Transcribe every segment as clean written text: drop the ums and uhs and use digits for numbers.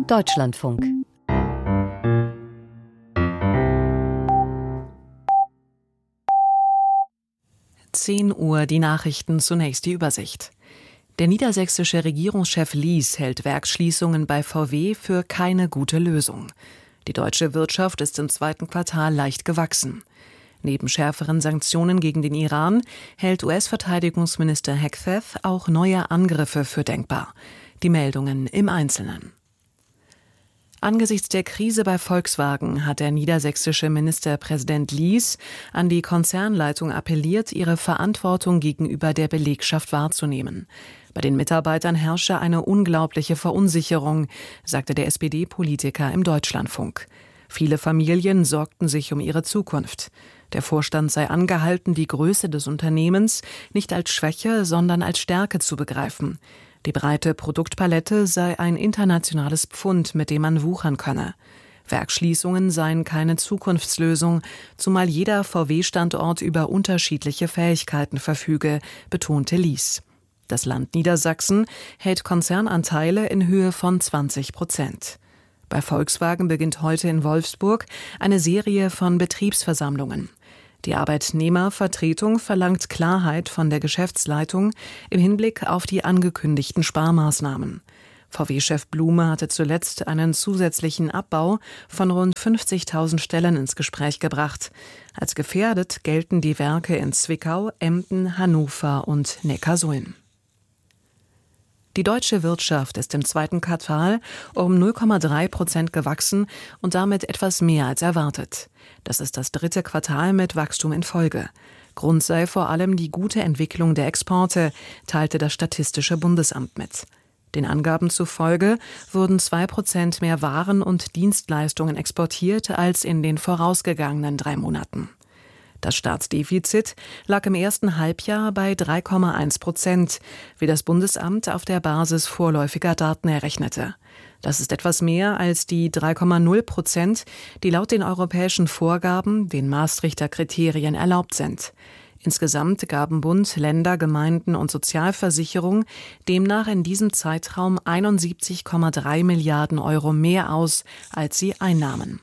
Deutschlandfunk. (10 Uhr) die Nachrichten, zunächst die Übersicht. Der niedersächsische Regierungschef Lies hält Werksschließungen bei VW für keine gute Lösung. Die deutsche Wirtschaft ist im zweiten Quartal leicht gewachsen. Neben schärferen Sanktionen gegen den Iran hält US-Verteidigungsminister Hegseth auch neue Angriffe für denkbar. Die Meldungen im Einzelnen. Angesichts der Krise bei Volkswagen hat der niedersächsische Ministerpräsident Lies an die Konzernleitung appelliert, ihre Verantwortung gegenüber der Belegschaft wahrzunehmen. Bei den Mitarbeitern herrsche eine unglaubliche Verunsicherung, sagte der SPD-Politiker im Deutschlandfunk. Viele Familien sorgten sich um ihre Zukunft. Der Vorstand sei angehalten, die Größe des Unternehmens nicht als Schwäche, sondern als Stärke zu begreifen. Die breite Produktpalette sei ein internationales Pfund, mit dem man wuchern könne. Werksschließungen seien keine Zukunftslösung, zumal jeder VW-Standort über unterschiedliche Fähigkeiten verfüge, betonte Lies. Das Land Niedersachsen hält Konzernanteile in Höhe von 20%. Bei Volkswagen beginnt heute in Wolfsburg eine Serie von Betriebsversammlungen. Die Arbeitnehmervertretung verlangt Klarheit von der Geschäftsleitung im Hinblick auf die angekündigten Sparmaßnahmen. VW-Chef Blume hatte zuletzt einen zusätzlichen Abbau von rund 50.000 Stellen ins Gespräch gebracht. Als gefährdet gelten die Werke in Zwickau, Emden, Hannover und Neckarsulm. Die deutsche Wirtschaft ist im zweiten Quartal um 0,3% gewachsen und damit etwas mehr als erwartet. Das ist das dritte Quartal mit Wachstum in Folge. Grund sei vor allem die gute Entwicklung der Exporte, teilte das Statistische Bundesamt mit. Den Angaben zufolge wurden 2% mehr Waren und Dienstleistungen exportiert als in den vorausgegangenen 3 Monaten. Das Staatsdefizit lag im ersten Halbjahr bei 3,1%, wie das Bundesamt auf der Basis vorläufiger Daten errechnete. Das ist etwas mehr als die 3,0%, die laut den europäischen Vorgaben, den Maastrichter Kriterien, erlaubt sind. Insgesamt gaben Bund, Länder, Gemeinden und Sozialversicherung demnach in diesem Zeitraum 71,3 Milliarden Euro mehr aus, als sie einnahmen.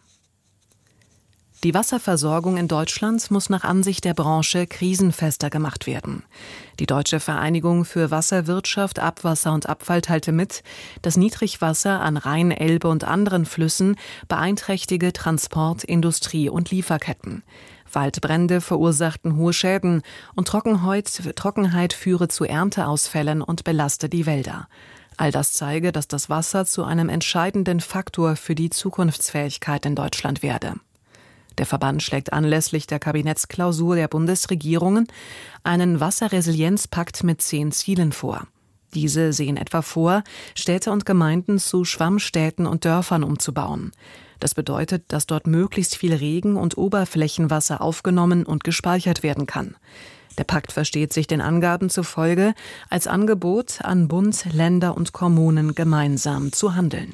Die Wasserversorgung in Deutschland muss nach Ansicht der Branche krisenfester gemacht werden. Die Deutsche Vereinigung für Wasserwirtschaft, Abwasser und Abfall teilte mit, dass Niedrigwasser an Rhein, Elbe und anderen Flüssen beeinträchtige Transport-, Industrie- und Lieferketten. Waldbrände verursachten hohe Schäden und Trockenheit führe zu Ernteausfällen und belaste die Wälder. All das zeige, dass das Wasser zu einem entscheidenden Faktor für die Zukunftsfähigkeit in Deutschland werde. Der Verband schlägt anlässlich der Kabinettsklausur der Bundesregierungen einen Wasserresilienzpakt mit 10 Zielen vor. Diese sehen etwa vor, Städte und Gemeinden zu Schwammstädten und Dörfern umzubauen. Das bedeutet, dass dort möglichst viel Regen- und Oberflächenwasser aufgenommen und gespeichert werden kann. Der Pakt versteht sich den Angaben zufolge als Angebot an Bund, Länder und Kommunen gemeinsam zu handeln.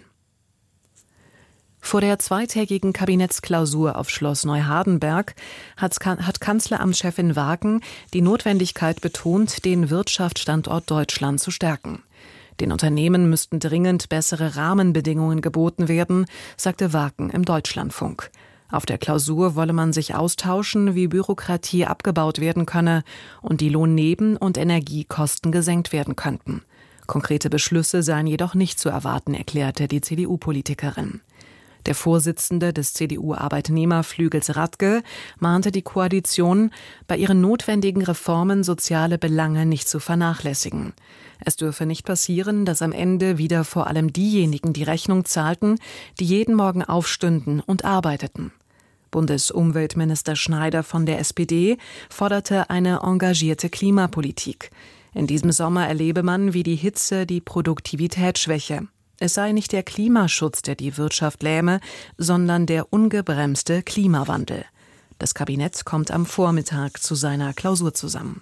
Vor der zweitägigen Kabinettsklausur auf Schloss Neuhardenberg hat Kanzleramtschefin Wagen die Notwendigkeit betont, den Wirtschaftsstandort Deutschland zu stärken. Den Unternehmen müssten dringend bessere Rahmenbedingungen geboten werden, sagte Wagen im Deutschlandfunk. Auf der Klausur wolle man sich austauschen, wie Bürokratie abgebaut werden könne und die Lohnneben- und Energiekosten gesenkt werden könnten. Konkrete Beschlüsse seien jedoch nicht zu erwarten, erklärte die CDU-Politikerin. Der Vorsitzende des CDU-Arbeitnehmerflügels Radke mahnte die Koalition, bei ihren notwendigen Reformen soziale Belange nicht zu vernachlässigen. Es dürfe nicht passieren, dass am Ende wieder vor allem diejenigen die Rechnung zahlten, die jeden Morgen aufstünden und arbeiteten. Bundesumweltminister Schneider von der SPD forderte eine engagierte Klimapolitik. In diesem Sommer erlebe man, wie die Hitze die Produktivität schwäche. Es sei nicht der Klimaschutz, der die Wirtschaft lähme, sondern der ungebremste Klimawandel. Das Kabinett kommt am Vormittag zu seiner Klausur zusammen.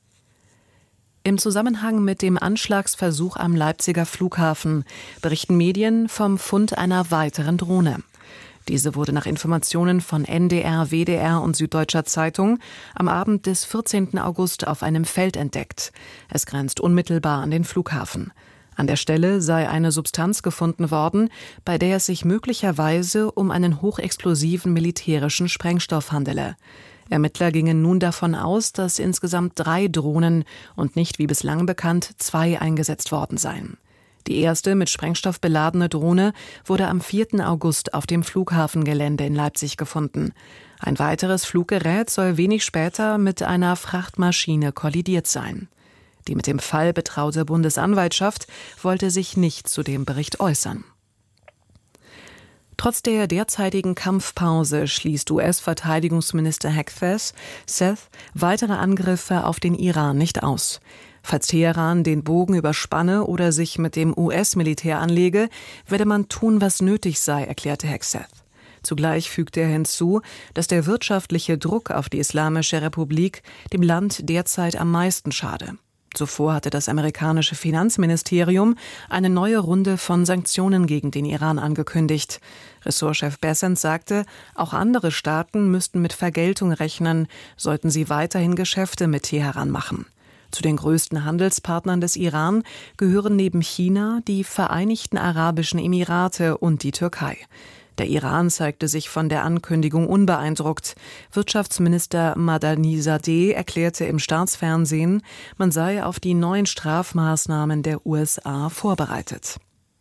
Im Zusammenhang mit dem Anschlagsversuch am Leipziger Flughafen berichten Medien vom Fund einer weiteren Drohne. Diese wurde nach Informationen von NDR, WDR und Süddeutscher Zeitung am Abend des 14. August auf einem Feld entdeckt. Es grenzt unmittelbar an den Flughafen. An der Stelle sei eine Substanz gefunden worden, bei der es sich möglicherweise um einen hochexplosiven militärischen Sprengstoff handele. Ermittler gingen nun davon aus, dass insgesamt 3 Drohnen und nicht wie bislang bekannt 2 eingesetzt worden seien. Die erste mit Sprengstoff beladene Drohne wurde am 4. August auf dem Flughafengelände in Leipzig gefunden. Ein weiteres Fluggerät soll wenig später mit einer Frachtmaschine kollidiert sein. Die mit dem Fall betraute Bundesanwaltschaft wollte sich nicht zu dem Bericht äußern. Trotz der derzeitigen Kampfpause schließt US-Verteidigungsminister Hegseth weitere Angriffe auf den Iran nicht aus. Falls Teheran den Bogen überspanne oder sich mit dem US-Militär anlege, werde man tun, was nötig sei, erklärte Hegseth. Zugleich fügte er hinzu, dass der wirtschaftliche Druck auf die Islamische Republik dem Land derzeit am meisten schade. Zuvor hatte das amerikanische Finanzministerium eine neue Runde von Sanktionen gegen den Iran angekündigt. Ressortchef Bessent sagte, auch andere Staaten müssten mit Vergeltung rechnen, sollten sie weiterhin Geschäfte mit Teheran machen. Zu den größten Handelspartnern des Iran gehören neben China die Vereinigten Arabischen Emirate und die Türkei. Der Iran zeigte sich von der Ankündigung unbeeindruckt. Wirtschaftsminister Madani-Zadeh erklärte im Staatsfernsehen, man sei auf die neuen Strafmaßnahmen der USA vorbereitet.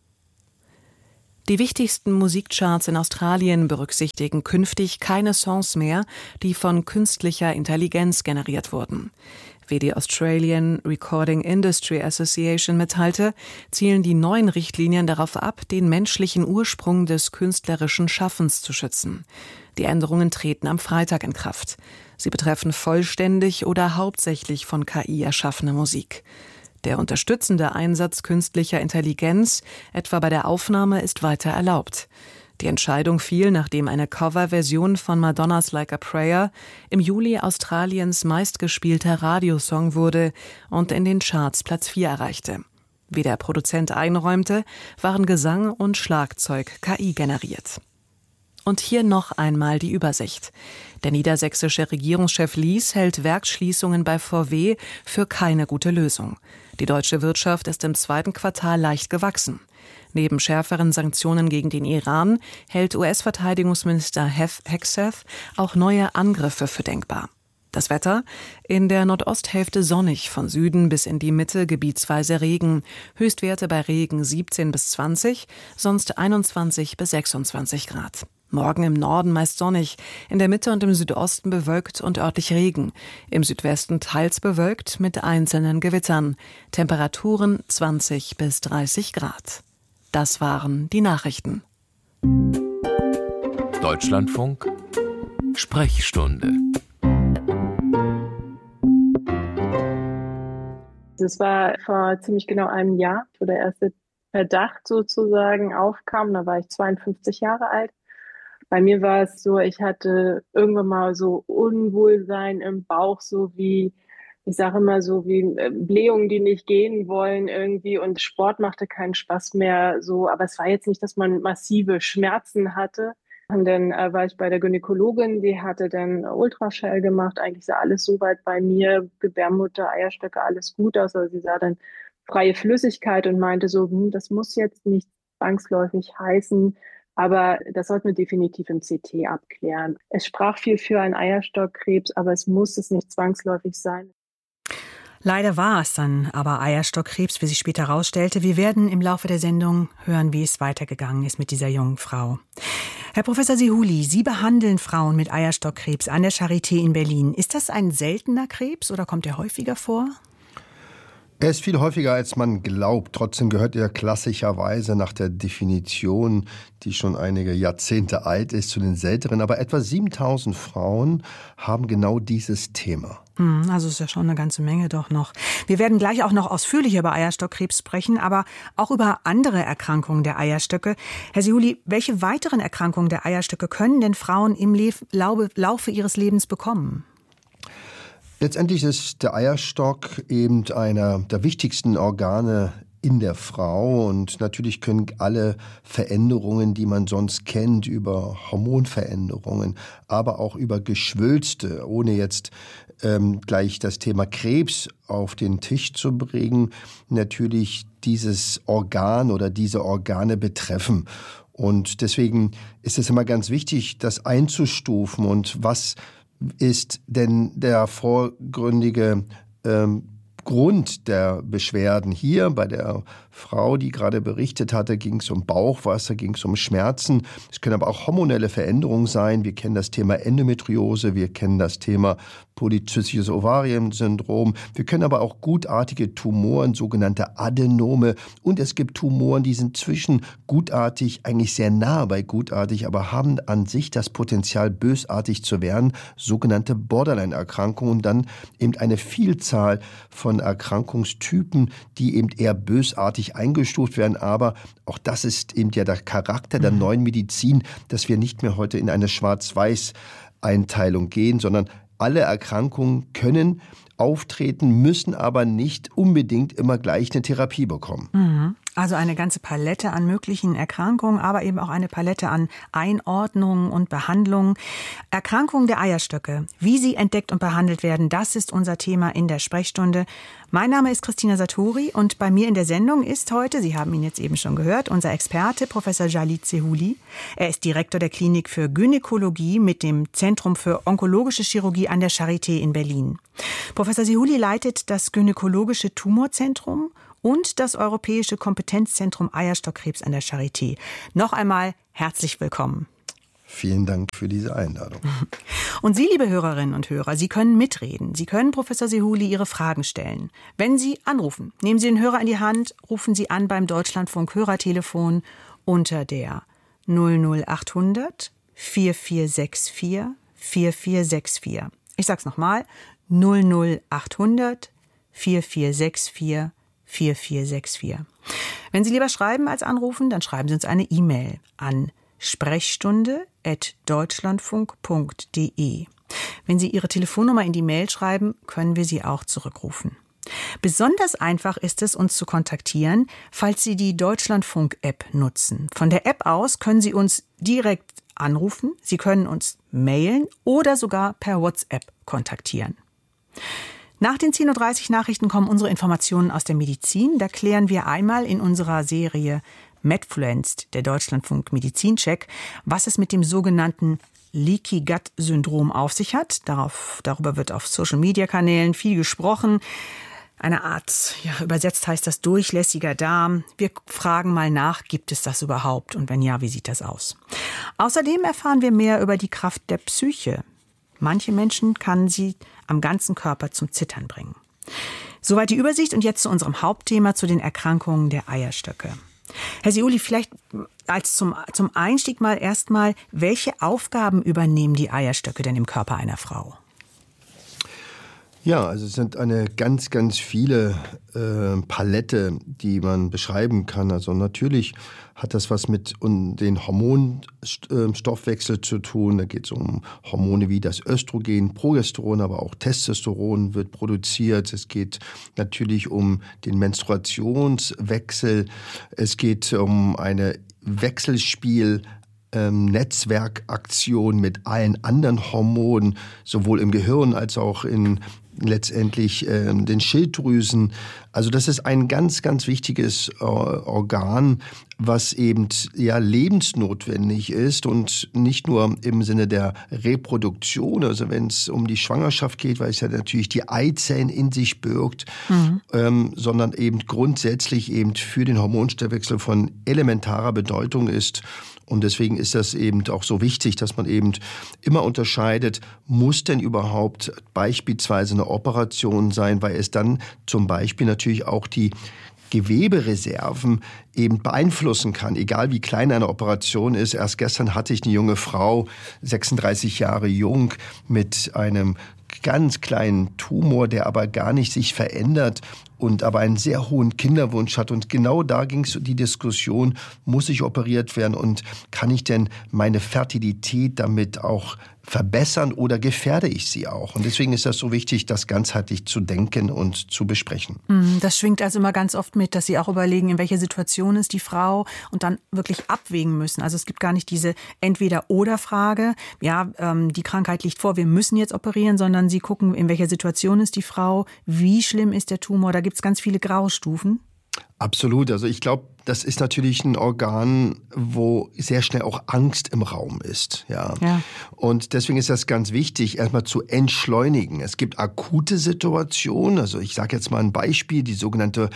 Die wichtigsten Musikcharts in Australien berücksichtigen künftig keine Songs mehr, die von künstlicher Intelligenz generiert wurden. Wie die Australian Recording Industry Association mitteilte, zielen die neuen Richtlinien darauf ab, den menschlichen Ursprung des künstlerischen Schaffens zu schützen. Die Änderungen treten am Freitag in Kraft. Sie betreffen vollständig oder hauptsächlich von KI erschaffene Musik. Der unterstützende Einsatz künstlicher Intelligenz, etwa bei der Aufnahme, ist weiter erlaubt. Die Entscheidung fiel, nachdem eine Coverversion von Madonnas Like a Prayer im Juli Australiens meistgespielter Radiosong wurde und in den Charts Platz 4 erreichte. Wie der Produzent einräumte, waren Gesang und Schlagzeug KI generiert. Und hier noch einmal die Übersicht. Der niedersächsische Regierungschef Lies hält Werksschließungen bei VW für keine gute Lösung. Die deutsche Wirtschaft ist im 2. Quartal leicht gewachsen. Neben schärferen Sanktionen gegen den Iran hält US-Verteidigungsminister Hegseth auch neue Angriffe für denkbar. Das Wetter: in der Nordosthälfte sonnig, von Süden bis in die Mitte gebietsweise Regen. Höchstwerte bei Regen 17 bis 20, sonst 21 bis 26 Grad. Morgen im Norden meist sonnig, in der Mitte und im Südosten bewölkt und örtlich Regen. Im Südwesten teils bewölkt mit einzelnen Gewittern. Temperaturen 20 bis 30 Grad. Das waren die Nachrichten. Deutschlandfunk Sprechstunde. Das war vor ziemlich genau einem Jahr, wo der erste Verdacht sozusagen aufkam. Da war ich 52 Jahre alt. Bei mir war es so, ich hatte irgendwann mal so Unwohlsein im Bauch, so wie, ich sage immer so wie Blähungen, die nicht gehen wollen irgendwie, und Sport machte keinen Spaß mehr so, aber es war jetzt nicht, dass man massive Schmerzen hatte. Und dann war ich bei der Gynäkologin, die hatte dann Ultraschall gemacht, eigentlich sah alles soweit bei mir, Gebärmutter, Eierstöcke, alles gut aus, also sie sah dann freie Flüssigkeit und meinte so, das muss jetzt nicht zwangsläufig heißen, aber das sollten wir definitiv im CT abklären. Es sprach viel für einen Eierstockkrebs, aber es muss es nicht zwangsläufig sein. Leider war es dann aber Eierstockkrebs, wie sich später herausstellte. Wir werden im Laufe der Sendung hören, wie es weitergegangen ist mit dieser jungen Frau. Herr Professor Sehouli, Sie behandeln Frauen mit Eierstockkrebs an der Charité in Berlin. Ist das ein seltener Krebs oder kommt er häufiger vor? Er ist viel häufiger, als man glaubt. Trotzdem gehört er klassischerweise nach der Definition, die schon einige Jahrzehnte alt ist, zu den seltenen. Aber etwa 7.000 Frauen haben genau dieses Thema. Also ist ja schon eine ganze Menge doch noch. Wir werden gleich auch noch ausführlicher über Eierstockkrebs sprechen, aber auch über andere Erkrankungen der Eierstöcke. Herr Sehouli, welche weiteren Erkrankungen der Eierstöcke können denn Frauen im Laufe ihres Lebens bekommen? Letztendlich ist der Eierstock eben einer der wichtigsten Organe in der Frau. Und natürlich können alle Veränderungen, die man sonst kennt, über Hormonveränderungen, aber auch über Geschwülste, ohne jetzt gleich das Thema Krebs auf den Tisch zu bringen, natürlich dieses Organ oder diese Organe betreffen. Und deswegen ist es immer ganz wichtig, das einzustufen. Und was ist denn der vorgründige Grund der Beschwerden? Hier bei der Frau, die gerade berichtet hatte, ging es um Bauchwasser, ging es um Schmerzen. Es können aber auch hormonelle Veränderungen sein. Wir kennen das Thema Endometriose, wir kennen das Thema polyzystisches Ovariensyndrom. Wir können aber auch gutartige Tumoren, sogenannte Adenome. Und es gibt Tumoren, die sind zwischen gutartig, eigentlich sehr nah bei gutartig, aber haben an sich das Potenzial, bösartig zu werden, sogenannte Borderline-Erkrankungen. Und dann eben eine Vielzahl von Erkrankungstypen, die eben eher bösartig eingestuft werden. Aber auch das ist eben ja der Charakter der neuen Medizin, dass wir nicht mehr heute in eine Schwarz-Weiß-Einteilung gehen, sondern alle Erkrankungen können auftreten, müssen aber nicht unbedingt immer gleich eine Therapie bekommen. Also eine ganze Palette an möglichen Erkrankungen, aber eben auch eine Palette an Einordnungen und Behandlungen. Erkrankungen der Eierstöcke, wie sie entdeckt und behandelt werden, das ist unser Thema in der Sprechstunde. Mein Name ist Christina Satori und bei mir in der Sendung ist heute, Sie haben ihn jetzt eben schon gehört, unser Experte Professor Jalid Sehouli. Er ist Direktor der Klinik für Gynäkologie mit dem Zentrum für onkologische Chirurgie an der Charité in Berlin. Professor Sehouli leitet das Gynäkologische Tumorzentrum und das Europäische Kompetenzzentrum Eierstockkrebs an der Charité. Noch einmal herzlich willkommen. Vielen Dank für diese Einladung. Und Sie, liebe Hörerinnen und Hörer, Sie können mitreden. Sie können Professor Sehouli Ihre Fragen stellen. Wenn Sie anrufen, nehmen Sie den Hörer in die Hand, rufen Sie an beim Deutschlandfunk Hörertelefon unter der 00800 4464 4464. Ich sag's nochmal, 00800 4464 4464. Wenn Sie lieber schreiben als anrufen, dann schreiben Sie uns eine E-Mail an sprechstunde@deutschlandfunk.de. Wenn Sie Ihre Telefonnummer in die Mail schreiben, können wir Sie auch zurückrufen. Besonders einfach ist es, uns zu kontaktieren, falls Sie die Deutschlandfunk-App nutzen. Von der App aus können Sie uns direkt anrufen, Sie können uns mailen oder sogar per WhatsApp kontaktieren. Nach den 10:30 Uhr Nachrichten kommen unsere Informationen aus der Medizin. Da klären wir einmal in unserer Serie Medfluenced, der Deutschlandfunk Medizincheck, was es mit dem sogenannten Leaky Gut Syndrom auf sich hat. Darüber wird auf Social-Media-Kanälen viel gesprochen. Eine Art, übersetzt heißt das durchlässiger Darm. Wir fragen mal nach, gibt es das überhaupt? Und wenn ja, wie sieht das aus? Außerdem erfahren wir mehr über die Kraft der Psyche. Manche Menschen kann sie am ganzen Körper zum Zittern bringen. Soweit die Übersicht und jetzt zu unserem Hauptthema, zu den Erkrankungen der Eierstöcke. Herr Sehouli, vielleicht als zum Einstieg mal erstmal, welche Aufgaben übernehmen die Eierstöcke denn im Körper einer Frau? Ja, also es sind eine ganz, ganz viele Palette, die man beschreiben kann. Also natürlich hat das was mit den Hormonstoffwechsel zu tun. Da geht es um Hormone wie das Östrogen, Progesteron, aber auch Testosteron wird produziert. Es geht natürlich um den Menstruationswechsel. Es geht um eine Wechselspiel-Netzwerkaktion mit allen anderen Hormonen, sowohl im Gehirn als auch in letztendlich den Schilddrüsen. Also das ist ein ganz, ganz wichtiges Organ, was eben lebensnotwendig ist und nicht nur im Sinne der Reproduktion, also wenn es um die Schwangerschaft geht, weil es ja natürlich die Eizellen in sich birgt, sondern eben grundsätzlich eben für den Hormonstoffwechsel von elementarer Bedeutung ist. Und deswegen ist das eben auch so wichtig, dass man eben immer unterscheidet, muss denn überhaupt beispielsweise eine Operation sein, weil es dann zum Beispiel natürlich auch die Gewebereserven eben beeinflussen kann, egal wie klein eine Operation ist. Erst gestern hatte ich eine junge Frau, 36 Jahre jung, mit einem ganz kleinen Tumor, der aber gar nicht sich verändert und aber einen sehr hohen Kinderwunsch hat. Und genau da ging es die Diskussion, muss ich operiert werden und kann ich denn meine Fertilität damit auch verbessern oder gefährde ich sie auch? Und deswegen ist das so wichtig, das ganzheitlich zu denken und zu besprechen. Das schwingt also immer ganz oft mit, dass Sie auch überlegen, in welcher Situation ist die Frau und dann wirklich abwägen müssen. Also es gibt gar nicht diese Entweder-oder-Frage, ja, die Krankheit liegt vor, wir müssen jetzt operieren, sondern Sie gucken, in welcher Situation ist die Frau, wie schlimm ist der Tumor, da gibt es ganz viele Graustufen. Absolut. Also ich glaube, das ist natürlich ein Organ, wo sehr schnell auch Angst im Raum ist. Ja. Und deswegen ist das ganz wichtig, erstmal zu entschleunigen. Es gibt akute Situationen. Also ich sage jetzt mal ein Beispiel, die sogenannte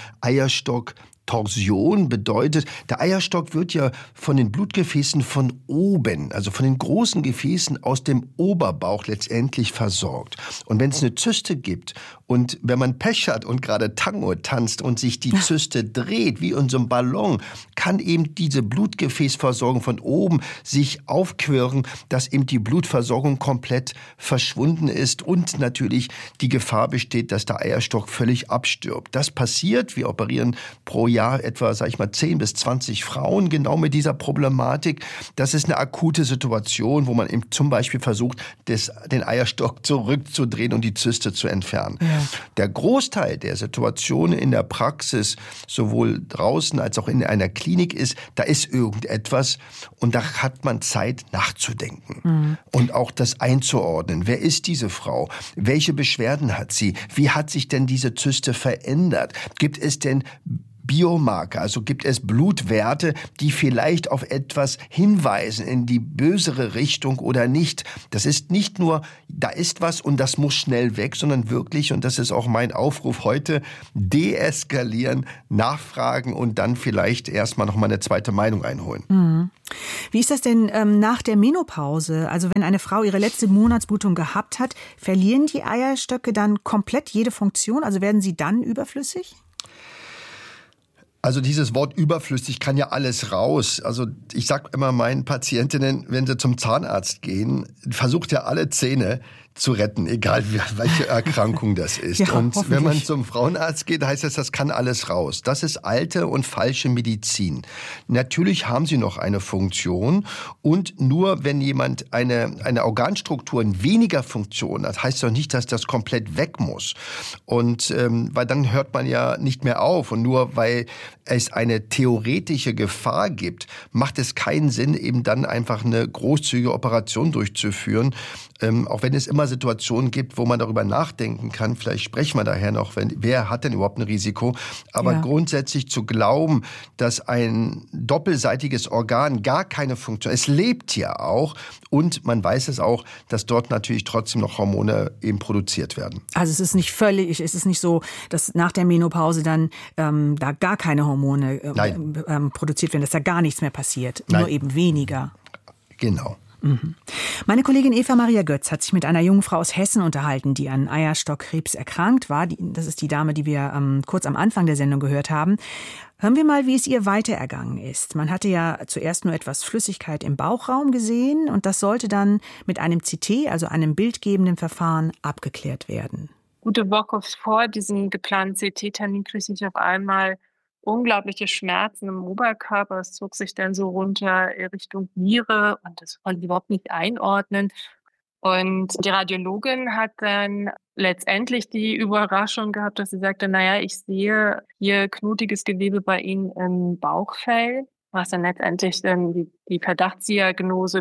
Eierstock-Torsion bedeutet, der Eierstock wird ja von den Blutgefäßen von oben, also von den großen Gefäßen aus dem Oberbauch letztendlich versorgt. Und wenn es eine Zyste gibt und wenn man Pech hat und gerade Tango tanzt und sich die Zyste dreht, wie in so einem Ballon, kann eben diese Blutgefäßversorgung von oben sich aufquirlen, dass eben die Blutversorgung komplett verschwunden ist und natürlich die Gefahr besteht, dass der Eierstock völlig abstirbt. Das passiert, wir operieren pro Jahr etwa, 10 bis 20 Frauen genau mit dieser Problematik. Das ist eine akute Situation, wo man eben zum Beispiel versucht, den Eierstock zurückzudrehen und die Zyste zu entfernen. Ja. Der Großteil der Situationen in der Praxis, sowohl draußen als auch in einer Klinik ist, da ist irgendetwas und da hat man Zeit nachzudenken und auch das einzuordnen. Wer ist diese Frau? Welche Beschwerden hat sie? Wie hat sich denn diese Zyste verändert? Gibt es denn Biomarker, also gibt es Blutwerte, die vielleicht auf etwas hinweisen in die bösere Richtung oder nicht. Das ist nicht nur, da ist was und das muss schnell weg, sondern wirklich, und das ist auch mein Aufruf heute, deeskalieren, nachfragen und dann vielleicht erstmal noch mal eine zweite Meinung einholen. Wie ist das denn nach der Menopause? Also wenn eine Frau ihre letzte Monatsblutung gehabt hat, verlieren die Eierstöcke dann komplett jede Funktion? Also werden sie dann überflüssig? Also dieses Wort überflüssig kann ja alles raus. Also ich sage immer meinen Patientinnen, wenn sie zum Zahnarzt gehen, versucht ja alle Zähne zu retten, egal welche Erkrankung das ist. Ja, und wenn man zum Frauenarzt geht, heißt das kann alles raus. Das ist alte und falsche Medizin. Natürlich haben sie noch eine Funktion und nur wenn jemand eine Organstruktur in weniger Funktion hat, heißt doch nicht, dass das komplett weg muss. Und weil dann hört man ja nicht mehr auf. Und nur weil es eine theoretische Gefahr gibt, macht es keinen Sinn, eben dann einfach eine großzügige Operation durchzuführen. Auch wenn es immer Situationen gibt, wo man darüber nachdenken kann, vielleicht sprechen wir daher noch, wer hat denn überhaupt ein Risiko? Aber grundsätzlich zu glauben, dass ein doppelseitiges Organ gar keine Funktion, es lebt ja auch und man weiß es auch, dass dort natürlich trotzdem noch Hormone eben produziert werden. Also es ist nicht so, dass nach der Menopause dann da gar keine Hormone produziert werden, dass da gar nichts mehr passiert, nur eben weniger. Genau. Meine Kollegin Eva Maria Götz hat sich mit einer jungen Frau aus Hessen unterhalten, die an Eierstockkrebs erkrankt war. Das ist die Dame, die wir kurz am Anfang der Sendung gehört haben. Hören wir mal, wie es ihr weiter ergangen ist. Man hatte ja zuerst nur etwas Flüssigkeit im Bauchraum gesehen und das sollte dann mit einem CT, also einem bildgebenden Verfahren, abgeklärt werden. Gute Woche vor diesem geplanten CT-Termin kriegte ich auf einmal unglaubliche Schmerzen im Oberkörper. Es zog sich dann so runter Richtung Niere und das konnte ich überhaupt nicht einordnen. Und die Radiologin hat dann letztendlich die Überraschung gehabt, dass sie sagte, ich sehe hier knutiges Gewebe bei Ihnen im Bauchfell, was dann letztendlich dann die Verdachtsdiagnose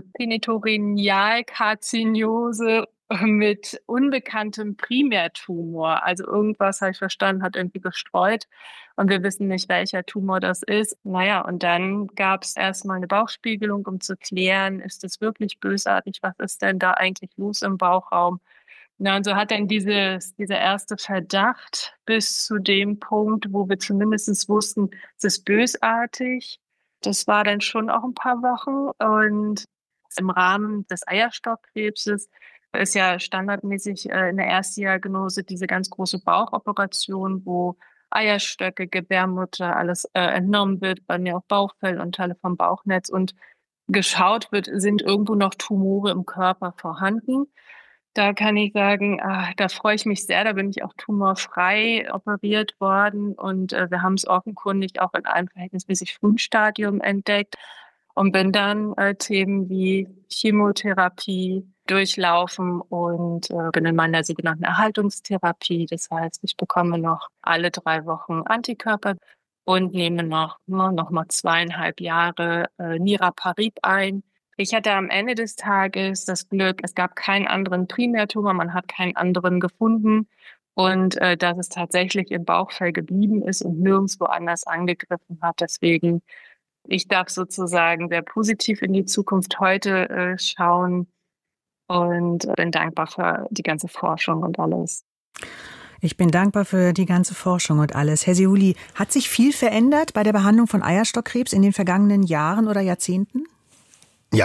Penitorinalkarzinose mit unbekanntem Primärtumor. Also irgendwas, habe ich verstanden, hat irgendwie gestreut und wir wissen nicht, welcher Tumor das ist. Und dann gab es erstmal eine Bauchspiegelung, um zu klären, ist das wirklich bösartig? Was ist denn da eigentlich los im Bauchraum? Und so hat dann dieser erste Verdacht bis zu dem Punkt, wo wir zumindest wussten, es ist bösartig. Das war dann schon auch ein paar Wochen und im Rahmen des Eierstockkrebses ist ja standardmäßig in der Erstdiagnose diese ganz große Bauchoperation, wo Eierstöcke, Gebärmutter, alles entnommen wird, bei mir auch Bauchfell und Teile vom Bauchnetz und geschaut wird, sind irgendwo noch Tumore im Körper vorhanden. Da kann ich sagen, da freue ich mich sehr. Da bin ich auch tumorfrei operiert worden und wir haben es offenkundig auch in einem verhältnismäßig frühen Stadium entdeckt und bin dann Themen wie Chemotherapie durchlaufen und bin in meiner sogenannten Erhaltungstherapie. Das heißt, ich bekomme noch alle 3 Wochen Antikörper und nehme noch mal 2,5 Jahre Niraparib ein. Ich hatte am Ende des Tages das Glück, es gab keinen anderen Primärtumor, man hat keinen anderen gefunden und dass es tatsächlich im Bauchfell geblieben ist und nirgendwo anders angegriffen hat. Deswegen, ich darf sozusagen sehr positiv in die Zukunft heute schauen und bin dankbar für die ganze Forschung und alles. Ich bin dankbar für die ganze Forschung und alles. Herr Sehouli, hat sich viel verändert bei der Behandlung von Eierstockkrebs in den vergangenen Jahren oder Jahrzehnten? Ja.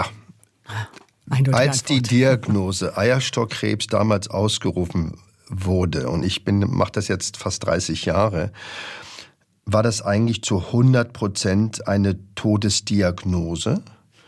Als Antwort. die Diagnose Eierstockkrebs damals ausgerufen wurde, und ich mache das jetzt fast 30 Jahre, war das eigentlich zu 100% eine Todesdiagnose.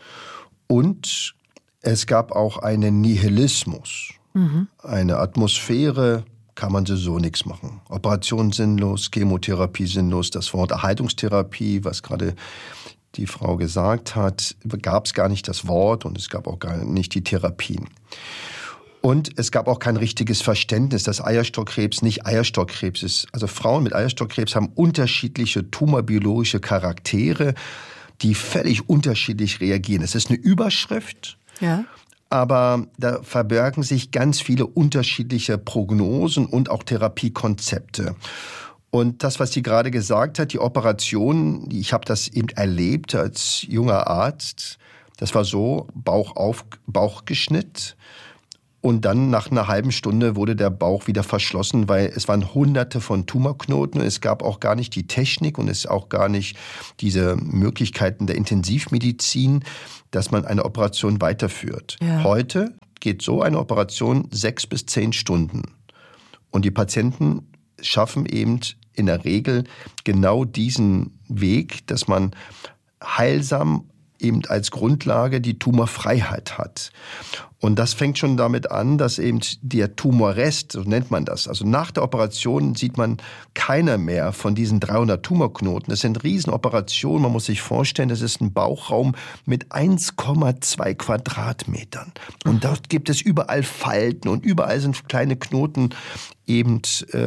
Und es gab auch einen Nihilismus, eine Atmosphäre, kann man so nichts machen. Operation sinnlos, Chemotherapie sinnlos, das Wort Erhaltungstherapie, was gerade die Frau gesagt hat, gab es gar nicht das Wort und es gab auch gar nicht die Therapien. Und es gab auch kein richtiges Verständnis, dass Eierstockkrebs nicht Eierstockkrebs ist. Also Frauen mit Eierstockkrebs haben unterschiedliche tumorbiologische Charaktere, die völlig unterschiedlich reagieren. Es ist eine Überschrift, ja, aber da verbergen sich ganz viele unterschiedliche Prognosen und auch Therapiekonzepte. Und das, was sie gerade gesagt hat, die Operation, ich habe das eben erlebt als junger Arzt, das war so, Bauchgeschnitt und dann nach einer halben Stunde wurde der Bauch wieder verschlossen, weil es waren Hunderte von Tumorknoten und es gab auch gar nicht die Technik und es auch gar nicht diese Möglichkeiten der Intensivmedizin, dass man eine Operation weiterführt. Ja. Heute geht so eine Operation 6 bis 10 Stunden und die Patienten schaffen eben in der Regel genau diesen Weg, dass man heilsam eben als Grundlage die Tumorfreiheit hat. Und das fängt schon damit an, dass eben der Tumorrest, so nennt man das, also nach der Operation sieht man keiner mehr von diesen 300 Tumorknoten. Das sind Riesenoperationen, man muss sich vorstellen, das ist ein Bauchraum mit 1,2 Quadratmetern. Und dort gibt es überall Falten und überall sind kleine Knoten eben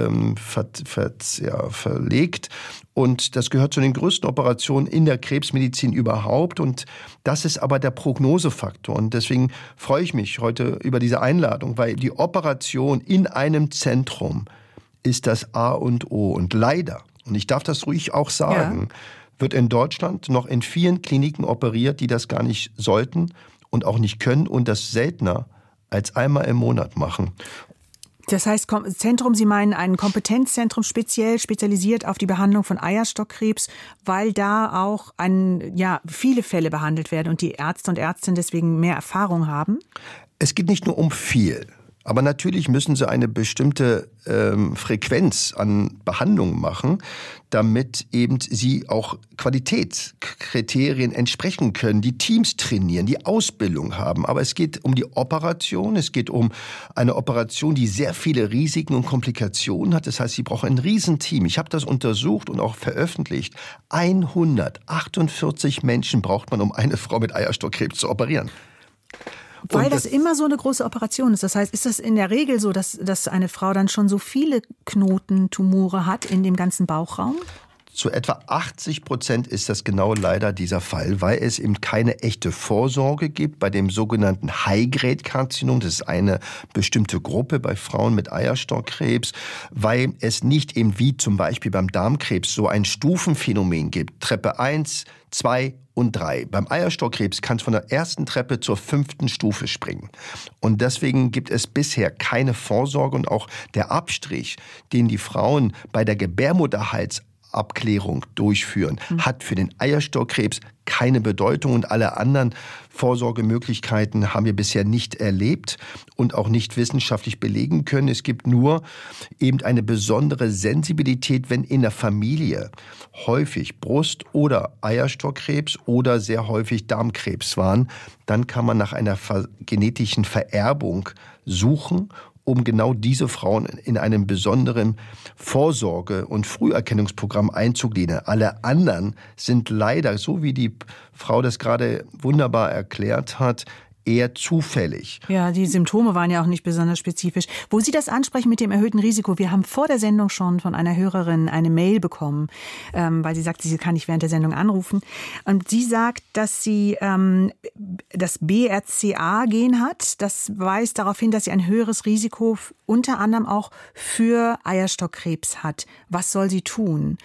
verlegt. Und das gehört zu den größten Operationen in der Krebsmedizin überhaupt. Und das ist aber der Prognosefaktor. Und deswegen freue ich mich heute über diese Einladung, weil die Operation in einem Zentrum ist das A und O. Und leider, und ich darf das ruhig auch sagen, wird in Deutschland noch in vielen Kliniken operiert, die das gar nicht sollten und auch nicht können und das seltener als einmal im Monat machen. Das heißt, Zentrum, Sie meinen ein Kompetenzzentrum spezialisiert auf die Behandlung von Eierstockkrebs, weil da auch viele Fälle behandelt werden und die Ärzte und Ärztinnen deswegen mehr Erfahrung haben? Es geht nicht nur um viel. Aber natürlich müssen sie eine bestimmte Frequenz an Behandlungen machen, damit eben sie auch Qualitätskriterien entsprechen können, die Teams trainieren, die Ausbildung haben. Aber es geht um die Operation, es geht um eine Operation, die sehr viele Risiken und Komplikationen hat. Das heißt, sie brauchen ein Riesenteam. Ich habe das untersucht und auch veröffentlicht. 148 Menschen braucht man, um eine Frau mit Eierstockkrebs zu operieren. Weil das immer so eine große Operation ist. Das heißt, ist das in der Regel so, dass eine Frau dann schon so viele Knoten, Tumore hat in dem ganzen Bauchraum? Zu etwa 80% ist das genau leider dieser Fall, weil es eben keine echte Vorsorge gibt bei dem sogenannten High-Grade-Karzinom. Das ist eine bestimmte Gruppe bei Frauen mit Eierstockkrebs, weil es nicht eben wie zum Beispiel beim Darmkrebs so ein Stufenphänomen gibt. Treppe 1, 2 und 3. Beim Eierstockkrebs kannst du von der ersten Treppe zur 5. Stufe springen. Und deswegen gibt es bisher keine Vorsorge und auch der Abstrich, den die Frauen bei der Vorabklärung durchführen, hat für den Eierstockkrebs keine Bedeutung und alle anderen Vorsorgemöglichkeiten haben wir bisher nicht erlebt und auch nicht wissenschaftlich belegen können. Es gibt nur eben eine besondere Sensibilität, wenn in der Familie häufig Brust- oder Eierstockkrebs oder sehr häufig Darmkrebs waren. Dann kann man nach einer genetischen Vererbung suchen, um genau diese Frauen in einem besonderen Vorsorge- und Früherkennungsprogramm einzugliedern. Alle anderen sind leider, so wie die Frau das gerade wunderbar erklärt hat, eher zufällig. Ja, die Symptome waren ja auch nicht besonders spezifisch. Wo Sie das ansprechen mit dem erhöhten Risiko, wir haben vor der Sendung schon von einer Hörerin eine Mail bekommen, weil sie sagt, sie kann nicht während der Sendung anrufen. Und sie sagt, dass sie das BRCA-Gen hat. Das weist darauf hin, dass sie ein höheres Risiko unter anderem auch für Eierstockkrebs hat. Was soll sie tun?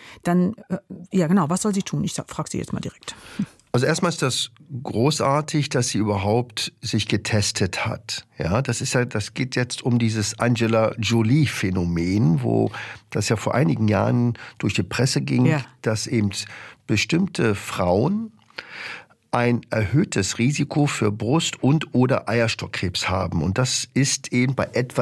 Was soll sie tun? Ich frage Sie jetzt mal direkt. Also erstmal ist das großartig, dass sie überhaupt sich getestet hat. Ja, das geht jetzt um dieses Angela Jolie-Phänomen, wo das ja vor einigen Jahren durch die Presse ging, dass eben bestimmte Frauen ein erhöhtes Risiko für Brust- und/oder Eierstockkrebs haben. Und das ist eben bei etwa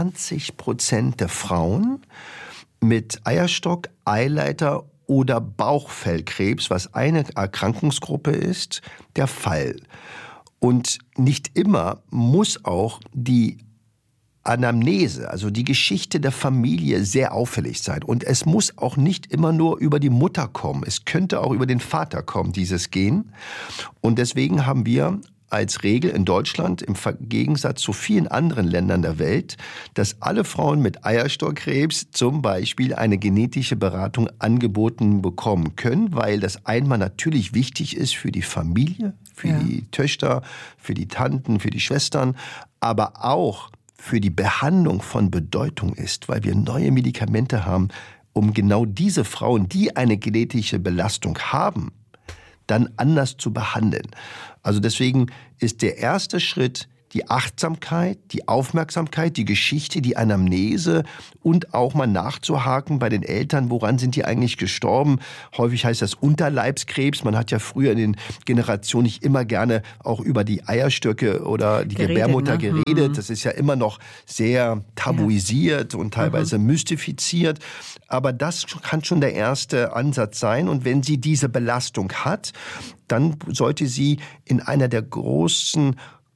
20% der Frauen mit Eierstock, Eileiter oder Bauchfellkrebs, was eine Erkrankungsgruppe ist, der Fall. Und nicht immer muss auch die Anamnese, also die Geschichte der Familie, sehr auffällig sein. Und es muss auch nicht immer nur über die Mutter kommen. Es könnte auch über den Vater kommen, dieses Gen. Und deswegen haben wir als Regel in Deutschland im Gegensatz zu vielen anderen Ländern der Welt, dass alle Frauen mit Eierstockkrebs zum Beispiel eine genetische Beratung angeboten bekommen können, weil das einmal natürlich wichtig ist für die Familie, für die Töchter, für die Tanten, für die Schwestern, aber auch für die Behandlung von Bedeutung ist, weil wir neue Medikamente haben, um genau diese Frauen, die eine genetische Belastung haben, dann anders zu behandeln. Also deswegen ist der erste Schritt die Achtsamkeit, die Aufmerksamkeit, die Geschichte, die Anamnese und auch mal nachzuhaken bei den Eltern, woran sind die eigentlich gestorben. Häufig heißt das Unterleibskrebs. Man hat ja früher in den Generationen nicht immer gerne auch über die Eierstöcke oder die Gebärmutter geredet. Das ist ja immer noch sehr tabuisiert und teilweise mystifiziert. Aber das kann schon der erste Ansatz sein. Und wenn sie diese Belastung hat, dann sollte sie in einer der großen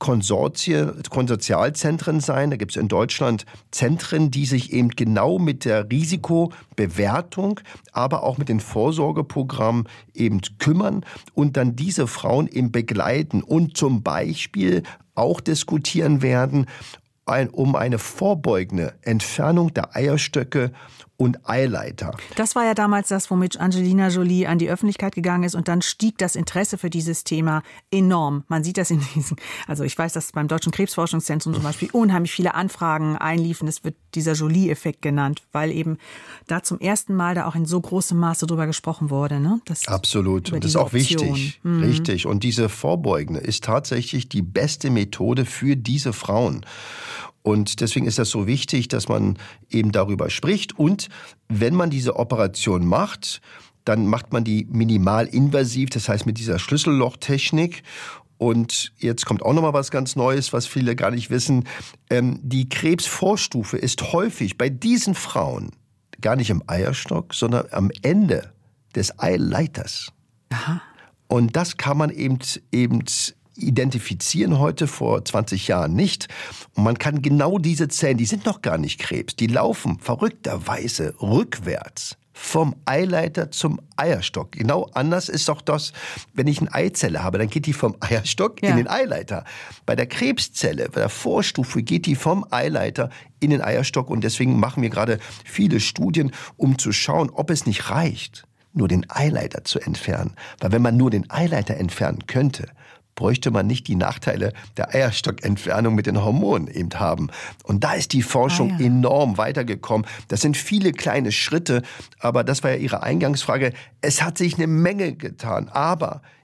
Konsortialzentren sein. Da gibt es in Deutschland Zentren, die sich eben genau mit der Risikobewertung, aber auch mit den Vorsorgeprogrammen eben kümmern und dann diese Frauen eben begleiten und zum Beispiel auch diskutieren werden, um eine vorbeugende Entfernung der Eierstöcke und Eileiter. Das war ja damals das, womit Angelina Jolie an die Öffentlichkeit gegangen ist und dann stieg das Interesse für dieses Thema enorm. Man sieht das also ich weiß, dass beim Deutschen Krebsforschungszentrum zum Beispiel unheimlich viele Anfragen einliefen. Das wird dieser Jolie-Effekt genannt, weil eben da zum ersten Mal da auch in so großem Maße drüber gesprochen wurde. Ne? Absolut. Und das ist auch wichtig. Richtig. Und diese vorbeugende ist tatsächlich die beste Methode für diese Frauen. Und deswegen ist das so wichtig, dass man eben darüber spricht. Und wenn man diese Operation macht, dann macht man die minimalinvasiv, das heißt mit dieser Schlüssellochtechnik. Und jetzt kommt auch noch mal was ganz Neues, was viele gar nicht wissen. Die Krebsvorstufe ist häufig bei diesen Frauen gar nicht im Eierstock, sondern am Ende des Eileiters. Aha. Und das kann man eben identifizieren heute, vor 20 Jahren nicht. Und man kann genau diese Zellen, die sind noch gar nicht Krebs, die laufen verrückterweise rückwärts vom Eileiter zum Eierstock. Genau anders ist auch das, wenn ich eine Eizelle habe, dann geht die vom Eierstock in den Eileiter. Bei der Krebszelle, bei der Vorstufe geht die vom Eileiter in den Eierstock. Und deswegen machen wir gerade viele Studien, um zu schauen, ob es nicht reicht, nur den Eileiter zu entfernen. Weil wenn man nur den Eileiter entfernen könnte, bräuchte man nicht die Nachteile der Eierstockentfernung mit den Hormonen eben haben. Und da ist die Forschung enorm weitergekommen. Das sind viele kleine Schritte, aber das war ja Ihre Eingangsfrage. Es hat sich eine Menge getan, aber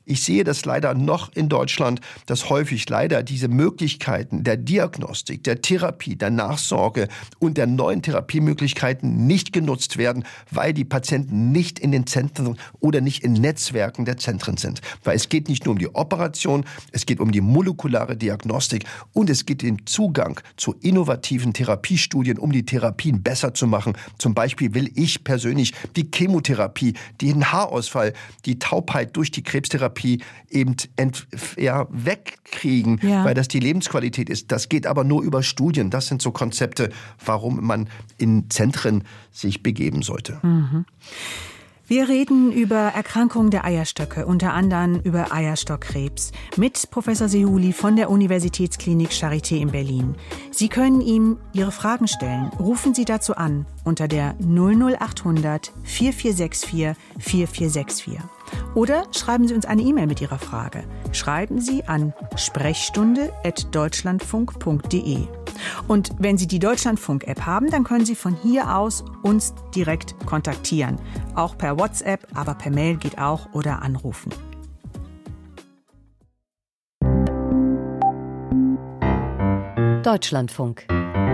Ich sehe das leider noch in Deutschland, dass häufig leider diese Möglichkeiten der Diagnostik, der Therapie, der Nachsorge und der neuen Therapiemöglichkeiten nicht genutzt werden, weil die Patienten nicht in den Zentren oder nicht in Netzwerken der Zentren sind. Weil es geht nicht nur um die Operation, es geht um die molekulare Diagnostik und es geht um den Zugang zu innovativen Therapiestudien, um die Therapien besser zu machen. Zum Beispiel will ich persönlich die Chemotherapie, den Haarausfall, die Taubheit durch die Krebstherapie eben wegkriegen, weil das die Lebensqualität ist. Das geht aber nur über Studien. Das sind so Konzepte, warum man in Zentren sich begeben sollte. Wir reden über Erkrankungen der Eierstöcke, unter anderem über Eierstockkrebs, mit Professor Sehouli von der Universitätsklinik Charité in Berlin. Sie können ihm Ihre Fragen stellen. Rufen Sie dazu an unter der 00800 4464 4464. Oder schreiben Sie uns eine E-Mail mit Ihrer Frage. Schreiben Sie an sprechstunde@deutschlandfunk.de. Und wenn Sie die Deutschlandfunk-App haben, dann können Sie von hier aus uns direkt kontaktieren. Auch per WhatsApp, aber per Mail geht auch oder anrufen. Deutschlandfunk.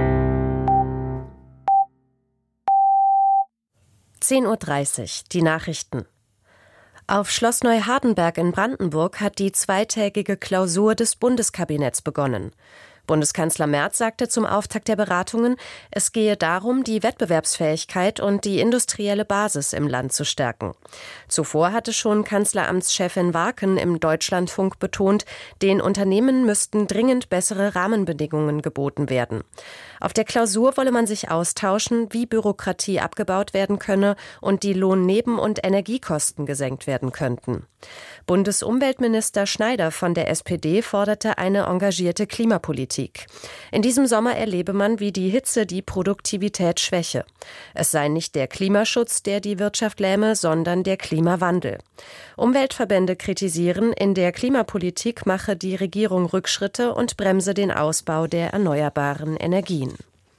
10:30 Uhr, die Nachrichten. Auf Schloss Neuhardenberg in Brandenburg hat die zweitägige Klausur des Bundeskabinetts begonnen. Bundeskanzler Merz sagte zum Auftakt der Beratungen, es gehe darum, die Wettbewerbsfähigkeit und die industrielle Basis im Land zu stärken. Zuvor hatte schon Kanzleramtschefin Warken im Deutschlandfunk betont, den Unternehmen müssten dringend bessere Rahmenbedingungen geboten werden. Auf der Klausur wolle man sich austauschen, wie Bürokratie abgebaut werden könne und die Lohnneben- und Energiekosten gesenkt werden könnten. Bundesumweltminister Schneider von der SPD forderte eine engagierte Klimapolitik. In diesem Sommer erlebe man, wie die Hitze die Produktivität schwäche. Es sei nicht der Klimaschutz, der die Wirtschaft lähme, sondern der Klimawandel. Umweltverbände kritisieren, in der Klimapolitik mache die Regierung Rückschritte und bremse den Ausbau der erneuerbaren Energien.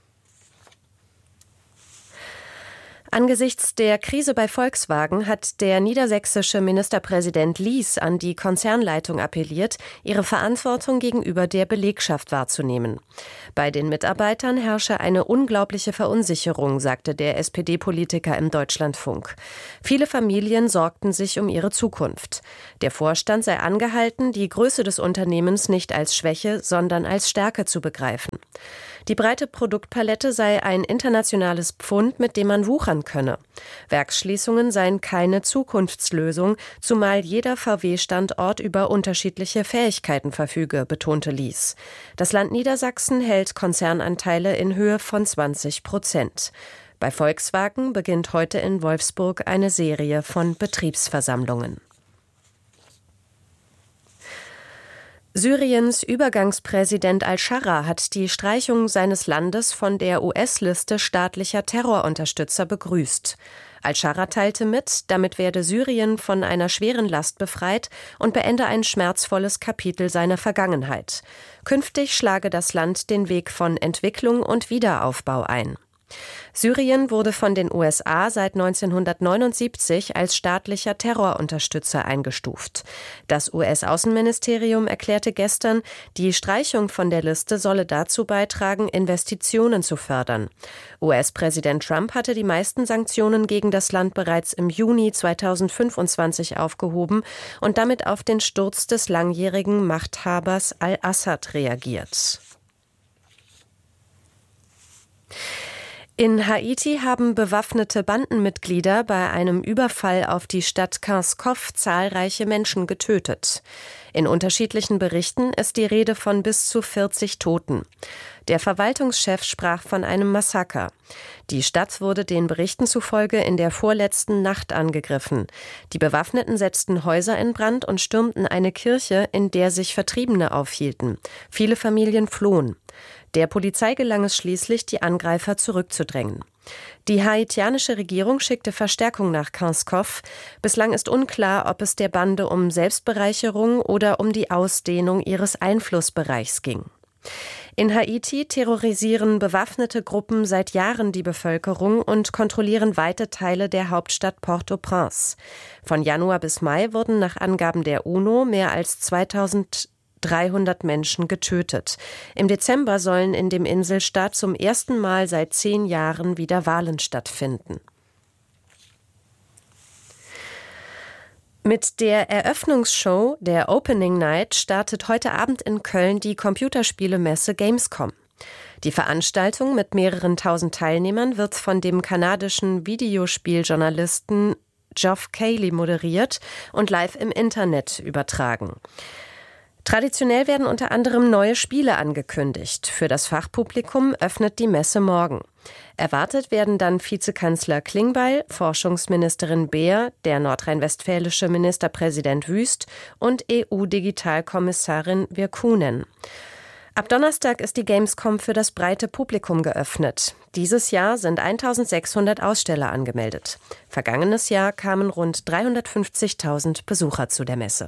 Angesichts der Krise bei Volkswagen hat der niedersächsische Ministerpräsident Lies an die Konzernleitung appelliert, ihre Verantwortung gegenüber der Belegschaft wahrzunehmen. Bei den Mitarbeitern herrsche eine unglaubliche Verunsicherung, sagte der SPD-Politiker im Deutschlandfunk. Viele Familien sorgten sich um ihre Zukunft. Der Vorstand sei angehalten, die Größe des Unternehmens nicht als Schwäche, sondern als Stärke zu begreifen. Die breite Produktpalette sei ein internationales Pfund, mit dem man wuchern könne. Werksschließungen seien keine Zukunftslösung, zumal jeder VW-Standort über unterschiedliche Fähigkeiten verfüge, betonte Lies. Das Land Niedersachsen hält Konzernanteile in Höhe von 20%. Bei Volkswagen beginnt heute in Wolfsburg eine Serie von Betriebsversammlungen. Syriens Übergangspräsident al-Scharra hat die Streichung seines Landes von der US-Liste staatlicher Terrorunterstützer begrüßt. Al-Scharra teilte mit, damit werde Syrien von einer schweren Last befreit und beende ein schmerzvolles Kapitel seiner Vergangenheit. Künftig schlage das Land den Weg von Entwicklung und Wiederaufbau ein. Syrien wurde von den USA seit 1979 als staatlicher Terrorunterstützer eingestuft. Das US-Außenministerium erklärte gestern, die Streichung von der Liste solle dazu beitragen, Investitionen zu fördern. US-Präsident Trump hatte die meisten Sanktionen gegen das Land bereits im Juni 2025 aufgehoben und damit auf den Sturz des langjährigen Machthabers al-Assad reagiert. In Haiti haben bewaffnete Bandenmitglieder bei einem Überfall auf die Stadt Kinskov zahlreiche Menschen getötet. In unterschiedlichen Berichten ist die Rede von bis zu 40 Toten. Der Verwaltungschef sprach von einem Massaker. Die Stadt wurde den Berichten zufolge in der vorletzten Nacht angegriffen. Die Bewaffneten setzten Häuser in Brand und stürmten eine Kirche, in der sich Vertriebene aufhielten. Viele Familien flohen. Der Polizei gelang es schließlich, die Angreifer zurückzudrängen. Die haitianische Regierung schickte Verstärkung nach Kinskov. Bislang ist unklar, ob es der Bande um Selbstbereicherung oder um die Ausdehnung ihres Einflussbereichs ging. In Haiti terrorisieren bewaffnete Gruppen seit Jahren die Bevölkerung und kontrollieren weite Teile der Hauptstadt Port-au-Prince. Von Januar bis Mai wurden nach Angaben der UNO mehr als 2300 Menschen getötet. Im Dezember sollen in dem Inselstaat zum ersten Mal seit 10 Jahren wieder Wahlen stattfinden. Mit der Eröffnungsshow der Opening Night startet heute Abend in Köln die Computerspielemesse Gamescom. Die Veranstaltung mit mehreren tausend Teilnehmern wird von dem kanadischen Videospieljournalisten Geoff Keighley moderiert und live im Internet übertragen. Traditionell werden unter anderem neue Spiele angekündigt. Für das Fachpublikum öffnet die Messe morgen. Erwartet werden dann Vizekanzler Klingbeil, Forschungsministerin Beer, der nordrhein-westfälische Ministerpräsident Wüst und EU-Digitalkommissarin Virkkunen. Ab Donnerstag ist die Gamescom für das breite Publikum geöffnet. Dieses Jahr sind 1600 Aussteller angemeldet. Vergangenes Jahr kamen rund 350.000 Besucher zu der Messe.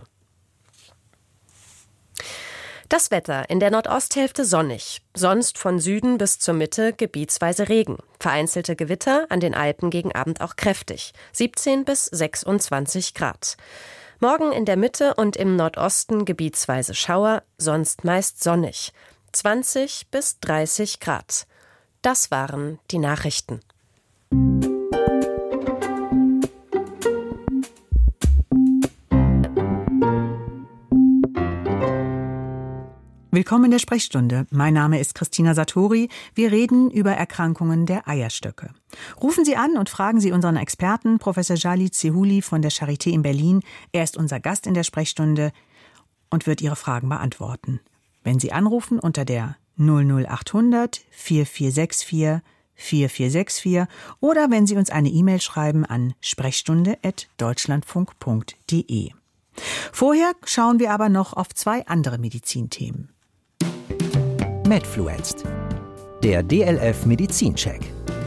Das Wetter: in der Nordosthälfte sonnig, sonst von Süden bis zur Mitte gebietsweise Regen. Vereinzelte Gewitter, an den Alpen gegen Abend auch kräftig, 17 bis 26 Grad. Morgen in der Mitte und im Nordosten gebietsweise Schauer, sonst meist sonnig, 20 bis 30 Grad. Das waren die Nachrichten. Willkommen in der Sprechstunde. Mein Name ist Christina Satori. Wir reden über Erkrankungen der Eierstöcke. Rufen Sie an und fragen Sie unseren Experten, Professor Jalid Sehouli von der Charité in Berlin. Er ist unser Gast in der Sprechstunde und wird Ihre Fragen beantworten. Wenn Sie anrufen unter der 00800 4464 4464 oder wenn Sie uns eine E-Mail schreiben an sprechstunde@deutschlandfunk.de. Vorher schauen wir aber noch auf 2 andere Medizinthemen. Medfluenced, der DLF Medizincheck.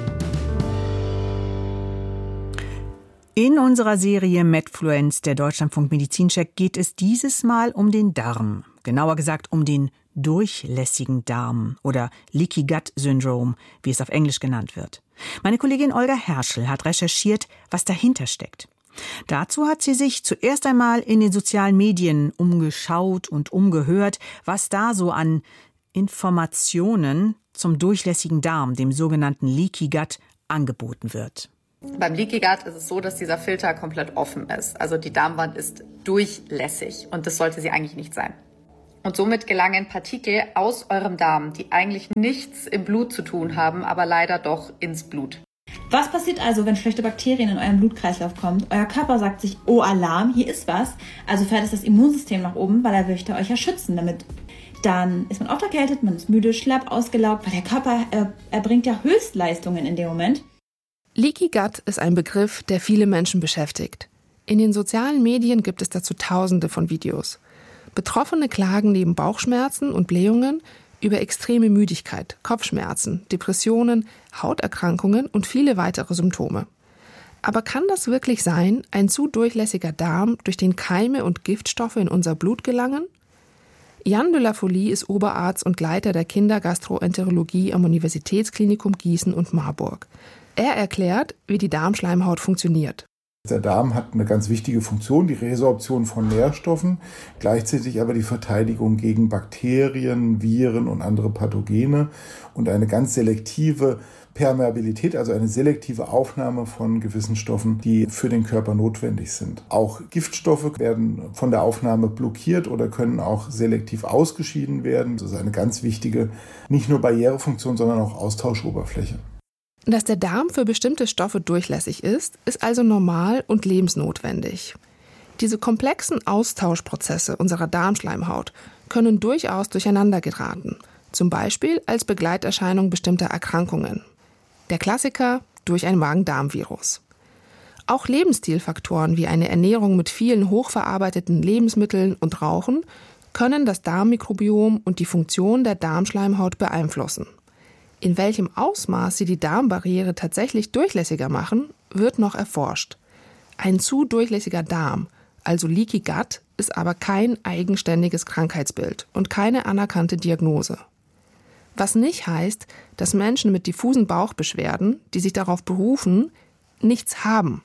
In unserer Serie Medfluenced, der Deutschlandfunk Medizincheck, geht es dieses Mal um den Darm. Genauer gesagt um den durchlässigen Darm oder Leaky Gut Syndrome, wie es auf Englisch genannt wird. Meine Kollegin Olga Herschel hat recherchiert, was dahinter steckt. Dazu hat sie sich zuerst einmal in den sozialen Medien umgeschaut und umgehört, was da so an Informationen zum durchlässigen Darm, dem sogenannten Leaky Gut, angeboten wird. Beim Leaky Gut ist es so, dass dieser Filter komplett offen ist. Also die Darmwand ist durchlässig und das sollte sie eigentlich nicht sein. Und somit gelangen Partikel aus eurem Darm, die eigentlich nichts im Blut zu tun haben, aber leider doch ins Blut. Was passiert also, wenn schlechte Bakterien in euren Blutkreislauf kommen? Euer Körper sagt sich, oh Alarm, hier ist was. Also fährt es das Immunsystem nach oben, weil er möchte euch ja schützen damit. Dann ist man oft erkältet, man ist müde, schlapp, ausgelaugt, weil der Körper erbringt ja Höchstleistungen in dem Moment. Leaky Gut ist ein Begriff, der viele Menschen beschäftigt. In den sozialen Medien gibt es dazu Tausende von Videos. Betroffene klagen neben Bauchschmerzen und Blähungen über extreme Müdigkeit, Kopfschmerzen, Depressionen, Hauterkrankungen und viele weitere Symptome. Aber kann das wirklich sein, ein zu durchlässiger Darm, durch den Keime und Giftstoffe in unser Blut gelangen? Jan de la Folie ist Oberarzt und Leiter der Kindergastroenterologie am Universitätsklinikum Gießen und Marburg. Er erklärt, wie die Darmschleimhaut funktioniert. Der Darm hat eine ganz wichtige Funktion, die Resorption von Nährstoffen, gleichzeitig aber die Verteidigung gegen Bakterien, Viren und andere Pathogene und eine ganz selektive Permeabilität, also eine selektive Aufnahme von gewissen Stoffen, die für den Körper notwendig sind. Auch Giftstoffe werden von der Aufnahme blockiert oder können auch selektiv ausgeschieden werden. Das ist eine ganz wichtige, nicht nur Barrierefunktion, sondern auch Austauscheoberfläche. Dass der Darm für bestimmte Stoffe durchlässig ist also normal und lebensnotwendig. Diese komplexen Austauschprozesse unserer Darmschleimhaut können durchaus durcheinander geraten, zum Beispiel als Begleiterscheinung bestimmter Erkrankungen. Der Klassiker durch ein Magen-Darm-Virus. Auch Lebensstilfaktoren wie eine Ernährung mit vielen hochverarbeiteten Lebensmitteln und Rauchen können das Darmmikrobiom und die Funktion der Darmschleimhaut beeinflussen. In welchem Ausmaß sie die Darmbarriere tatsächlich durchlässiger machen, wird noch erforscht. Ein zu durchlässiger Darm, also Leaky Gut, ist aber kein eigenständiges Krankheitsbild und keine anerkannte Diagnose. Was nicht heißt, dass Menschen mit diffusen Bauchbeschwerden, die sich darauf berufen, nichts haben.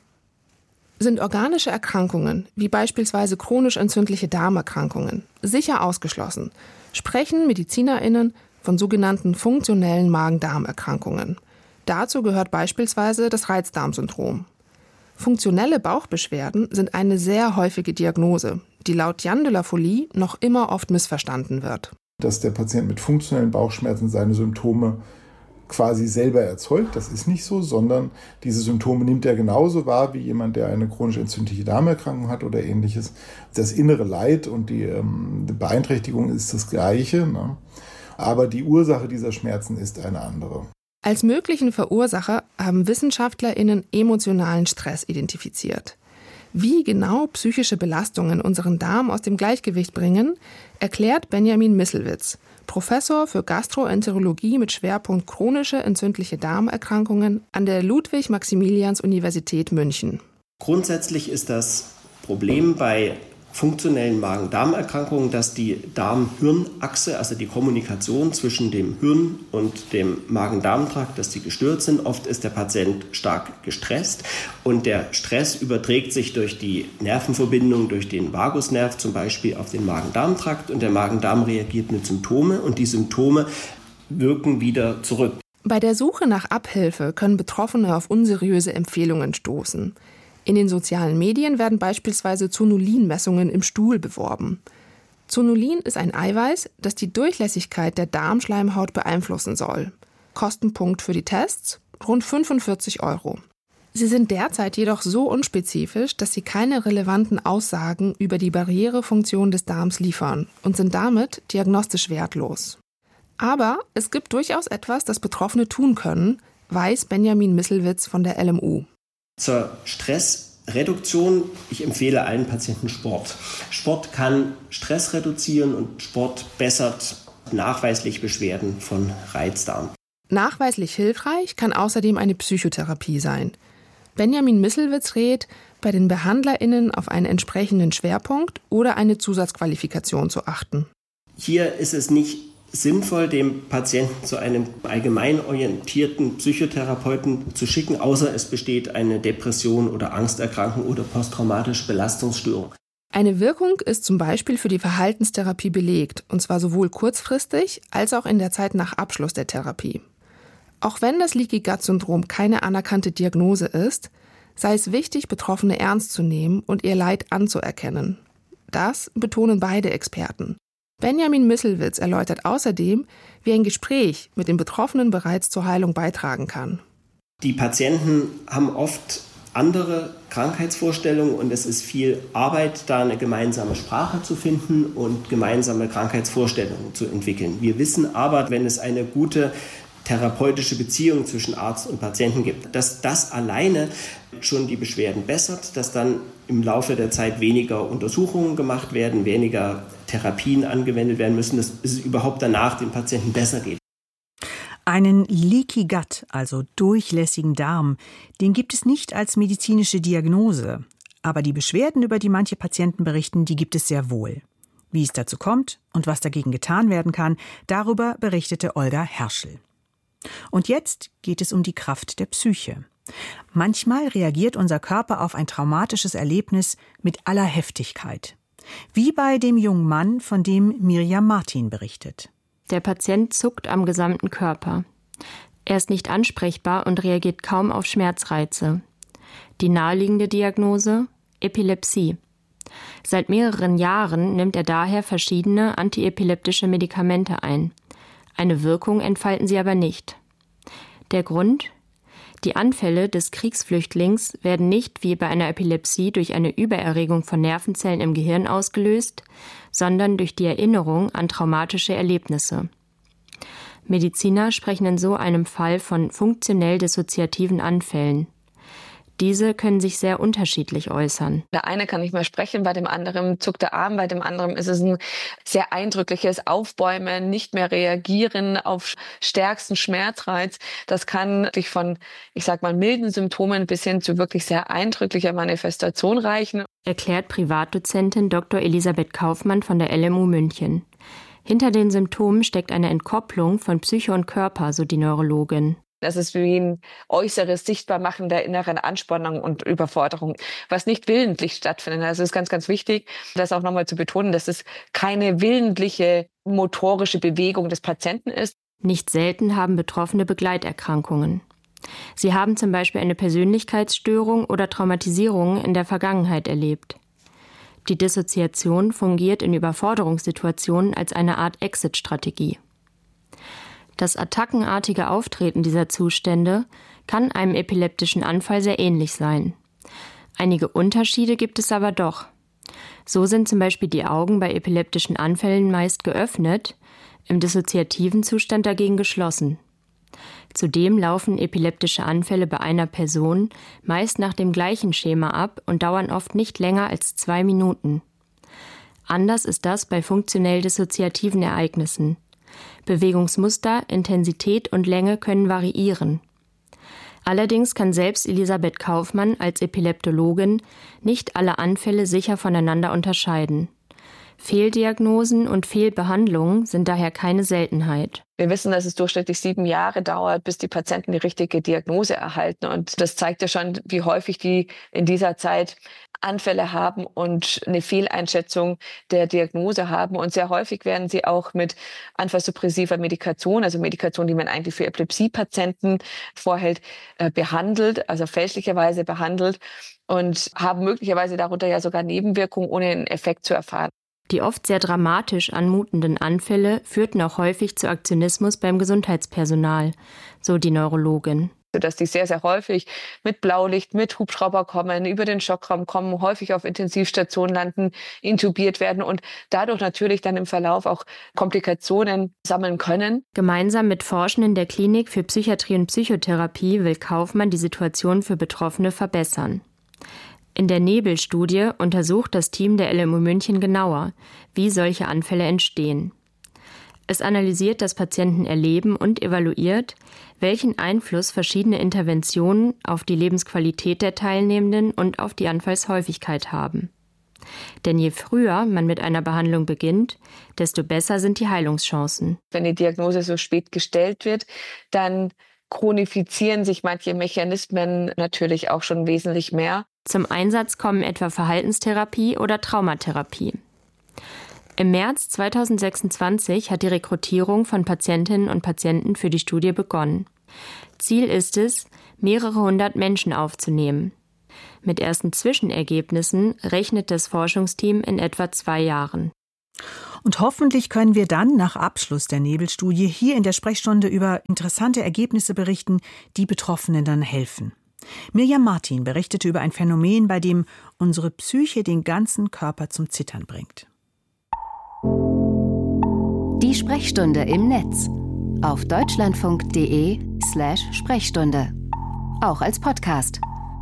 Sind organische Erkrankungen, wie beispielsweise chronisch entzündliche Darmerkrankungen, sicher ausgeschlossen, sprechen MedizinerInnen von sogenannten funktionellen Magen-Darm-Erkrankungen. Dazu gehört beispielsweise das Reizdarmsyndrom. Funktionelle Bauchbeschwerden sind eine sehr häufige Diagnose, die laut Jan de la Folie noch immer oft missverstanden wird. Dass der Patient mit funktionellen Bauchschmerzen seine Symptome quasi selber erzeugt, das ist nicht so, sondern diese Symptome nimmt er genauso wahr wie jemand, der eine chronisch entzündliche Darmerkrankung hat oder ähnliches. Das innere Leid und die Beeinträchtigung ist das Gleiche, ne? Aber die Ursache dieser Schmerzen ist eine andere. Als möglichen Verursacher haben WissenschaftlerInnen emotionalen Stress identifiziert. Wie genau psychische Belastungen unseren Darm aus dem Gleichgewicht bringen, erklärt Benjamin Misselwitz, Professor für Gastroenterologie mit Schwerpunkt chronische entzündliche Darmerkrankungen an der Ludwig-Maximilians-Universität München. Grundsätzlich ist das Problem bei funktionellen Magen-Darm-Erkrankungen, dass die Darm-Hirn-Achse, also die Kommunikation zwischen dem Hirn und dem Magen-Darm-Trakt, dass die gestört sind. Oft ist der Patient stark gestresst und der Stress überträgt sich durch die Nervenverbindung, durch den Vagusnerv zum Beispiel auf den Magen-Darm-Trakt und der Magen-Darm reagiert mit Symptomen und die Symptome wirken wieder zurück. Bei der Suche nach Abhilfe können Betroffene auf unseriöse Empfehlungen stoßen. In den sozialen Medien werden beispielsweise Zonulin-Messungen im Stuhl beworben. Zonulin ist ein Eiweiß, das die Durchlässigkeit der Darmschleimhaut beeinflussen soll. Kostenpunkt für die Tests? Rund 45 €. Sie sind derzeit jedoch so unspezifisch, dass sie keine relevanten Aussagen über die Barrierefunktion des Darms liefern und sind damit diagnostisch wertlos. Aber es gibt durchaus etwas, das Betroffene tun können, weiß Benjamin Misselwitz von der LMU. Zur Stressreduktion, ich empfehle allen Patienten Sport. Sport kann Stress reduzieren und Sport bessert nachweislich Beschwerden von Reizdarm. Nachweislich hilfreich kann außerdem eine Psychotherapie sein. Benjamin Misselwitz rät, bei den BehandlerInnen auf einen entsprechenden Schwerpunkt oder eine Zusatzqualifikation zu achten. Hier ist es nicht sinnvoll, dem Patienten zu einem allgemein orientierten Psychotherapeuten zu schicken, außer es besteht eine Depression oder Angsterkrankung oder posttraumatische Belastungsstörung. Eine Wirkung ist zum Beispiel für die Verhaltenstherapie belegt, und zwar sowohl kurzfristig als auch in der Zeit nach Abschluss der Therapie. Auch wenn das Leaky-Gut-Syndrom keine anerkannte Diagnose ist, sei es wichtig, Betroffene ernst zu nehmen und ihr Leid anzuerkennen. Das betonen beide Experten. Benjamin Misselwitz erläutert außerdem, wie ein Gespräch mit den Betroffenen bereits zur Heilung beitragen kann. Die Patienten haben oft andere Krankheitsvorstellungen und es ist viel Arbeit, da eine gemeinsame Sprache zu finden und gemeinsame Krankheitsvorstellungen zu entwickeln. Wir wissen aber, wenn es eine gute therapeutische Beziehung zwischen Arzt und Patienten gibt, dass das alleine schon die Beschwerden bessert, dass dann im Laufe der Zeit weniger Untersuchungen gemacht werden, weniger Therapien angewendet werden müssen, dass es überhaupt danach dem Patienten besser geht. Einen Leaky Gut, also durchlässigen Darm, den gibt es nicht als medizinische Diagnose. Aber die Beschwerden, über die manche Patienten berichten, die gibt es sehr wohl. Wie es dazu kommt und was dagegen getan werden kann, darüber berichtete Olga Herschel. Und jetzt geht es um die Kraft der Psyche. Manchmal reagiert unser Körper auf ein traumatisches Erlebnis mit aller Heftigkeit. Wie bei dem jungen Mann, von dem Miriam Martin berichtet. Der Patient zuckt am gesamten Körper. Er ist nicht ansprechbar und reagiert kaum auf Schmerzreize. Die naheliegende Diagnose? Epilepsie. Seit mehreren Jahren nimmt er daher verschiedene antiepileptische Medikamente ein. Eine Wirkung entfalten sie aber nicht. Der Grund? Die Anfälle des Kriegsflüchtlings werden nicht wie bei einer Epilepsie durch eine Übererregung von Nervenzellen im Gehirn ausgelöst, sondern durch die Erinnerung an traumatische Erlebnisse. Mediziner sprechen in so einem Fall von funktionell dissoziativen Anfällen. Diese können sich sehr unterschiedlich äußern. Der eine kann nicht mehr sprechen, bei dem anderen zuckt der Arm, bei dem anderen ist es ein sehr eindrückliches Aufbäumen, nicht mehr reagieren auf stärksten Schmerzreiz. Das kann wirklich von, milden Symptomen bis hin zu wirklich sehr eindrücklicher Manifestation reichen. Erklärt Privatdozentin Dr. Elisabeth Kaufmann von der LMU München. Hinter den Symptomen steckt eine Entkopplung von Psyche und Körper, so die Neurologin. Das ist wie ein äußeres Sichtbarmachen der inneren Anspannung und Überforderung, was nicht willentlich stattfindet. Also es ist ganz, ganz wichtig, das auch nochmal zu betonen, dass es keine willentliche motorische Bewegung des Patienten ist. Nicht selten haben Betroffene Begleiterkrankungen. Sie haben zum Beispiel eine Persönlichkeitsstörung oder Traumatisierungen in der Vergangenheit erlebt. Die Dissoziation fungiert in Überforderungssituationen als eine Art Exit-Strategie. Das attackenartige Auftreten dieser Zustände kann einem epileptischen Anfall sehr ähnlich sein. Einige Unterschiede gibt es aber doch. So sind zum Beispiel die Augen bei epileptischen Anfällen meist geöffnet, im dissoziativen Zustand dagegen geschlossen. Zudem laufen epileptische Anfälle bei einer Person meist nach dem gleichen Schema ab und dauern oft nicht länger als 2 Minuten. Anders ist das bei funktionell dissoziativen Ereignissen. Bewegungsmuster, Intensität und Länge können variieren. Allerdings kann selbst Elisabeth Kaufmann als Epileptologin nicht alle Anfälle sicher voneinander unterscheiden. Fehldiagnosen und Fehlbehandlungen sind daher keine Seltenheit. Wir wissen, dass es durchschnittlich 7 Jahre dauert, bis die Patienten die richtige Diagnose erhalten. Und das zeigt ja schon, wie häufig die in dieser Zeit Anfälle haben und eine Fehleinschätzung der Diagnose haben. Und sehr häufig werden sie auch mit anfallsuppressiver Medikation, also Medikation, die man eigentlich für Epilepsiepatienten vorhält, behandelt, also fälschlicherweise behandelt und haben möglicherweise darunter ja sogar Nebenwirkungen, ohne einen Effekt zu erfahren. Die oft sehr dramatisch anmutenden Anfälle führten auch häufig zu Aktionismus beim Gesundheitspersonal, so die Neurologin. Dass die sehr, sehr häufig mit Blaulicht, mit Hubschrauber kommen, über den Schockraum kommen, häufig auf Intensivstationen landen, intubiert werden und dadurch natürlich dann im Verlauf auch Komplikationen sammeln können. Gemeinsam mit Forschenden der Klinik für Psychiatrie und Psychotherapie will Kaufmann die Situation für Betroffene verbessern. In der Nebel-Studie untersucht das Team der LMU München genauer, wie solche Anfälle entstehen. Es analysiert das Patientenerleben und evaluiert, welchen Einfluss verschiedene Interventionen auf die Lebensqualität der Teilnehmenden und auf die Anfallshäufigkeit haben. Denn je früher man mit einer Behandlung beginnt, desto besser sind die Heilungschancen. Wenn die Diagnose so spät gestellt wird, dann chronifizieren sich manche Mechanismen natürlich auch schon wesentlich mehr. Zum Einsatz kommen etwa Verhaltenstherapie oder Traumatherapie. Im März 2026 hat die Rekrutierung von Patientinnen und Patienten für die Studie begonnen. Ziel ist es, mehrere 100 Menschen aufzunehmen. Mit ersten Zwischenergebnissen rechnet das Forschungsteam in etwa 2 Jahren. Und hoffentlich können wir dann nach Abschluss der Nebel-Studie hier in der Sprechstunde über interessante Ergebnisse berichten, die Betroffenen dann helfen. Mirjam Martin berichtete über ein Phänomen, bei dem unsere Psyche den ganzen Körper zum Zittern bringt. Die Sprechstunde im Netz auf deutschlandfunk.de/Sprechstunde. Auch als Podcast.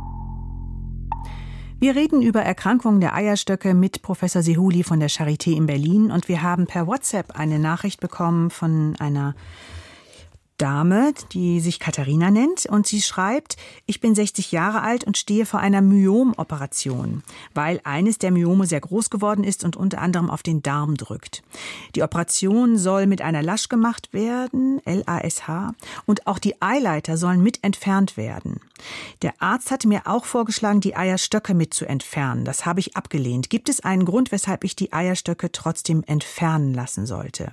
Wir reden über Erkrankungen der Eierstöcke mit Professor Sehouli von der Charité in Berlin und wir haben per WhatsApp eine Nachricht bekommen von einer Dame, die sich Katharina nennt, und sie schreibt: Ich bin 60 Jahre alt und stehe vor einer Myomoperation, weil eines der Myome sehr groß geworden ist und unter anderem auf den Darm drückt. Die Operation soll mit einer Lasch gemacht werden, LASH, und auch die Eileiter sollen mit entfernt werden. Der Arzt hatte mir auch vorgeschlagen, die Eierstöcke mit zu entfernen. Das habe ich abgelehnt. Gibt es einen Grund, weshalb ich die Eierstöcke trotzdem entfernen lassen sollte?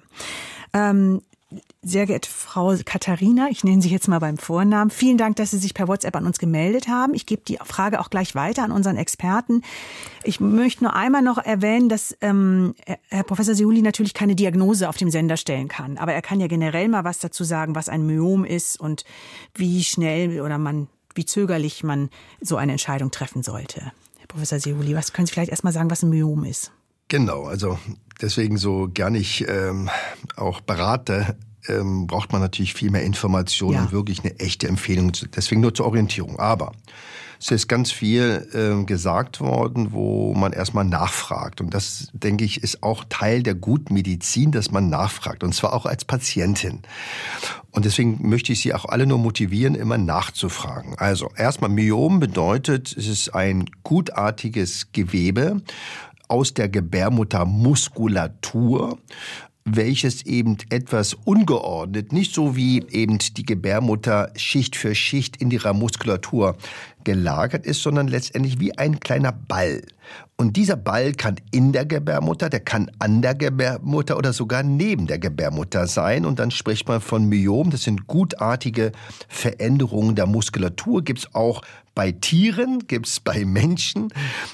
Sehr geehrte Frau Katharina, ich nenne Sie jetzt mal beim Vornamen. Vielen Dank, dass Sie sich per WhatsApp an uns gemeldet haben. Ich gebe die Frage auch gleich weiter an unseren Experten. Ich möchte nur einmal noch erwähnen, dass Herr Professor Sehouli natürlich keine Diagnose auf dem Sender stellen kann. Aber er kann ja generell mal was dazu sagen, was ein Myom ist und wie schnell oder wie zögerlich man so eine Entscheidung treffen sollte. Herr Professor Sehouli, was können Sie vielleicht erst mal sagen, was ein Myom ist? Genau, also deswegen so gern ich auch berate, braucht man natürlich viel mehr Informationen und wirklich eine echte Empfehlung. Deswegen nur zur Orientierung. Aber es ist ganz viel gesagt worden, wo man erstmal nachfragt. Und das, denke ich, ist auch Teil der guten Medizin, dass man nachfragt. Und zwar auch als Patientin. Und deswegen möchte ich Sie auch alle nur motivieren, immer nachzufragen. Also erstmal, Myom bedeutet, es ist ein gutartiges Gewebe aus der Gebärmuttermuskulatur, welches eben etwas ungeordnet, nicht so wie eben die Gebärmutter Schicht für Schicht in ihrer Muskulatur gelagert ist, sondern letztendlich wie ein kleiner Ball. Und dieser Ball kann in der Gebärmutter, der kann an der Gebärmutter oder sogar neben der Gebärmutter sein. Und dann spricht man von Myom. Das sind gutartige Veränderungen der Muskulatur. Gibt es auch bei Tieren, gibt es bei Menschen.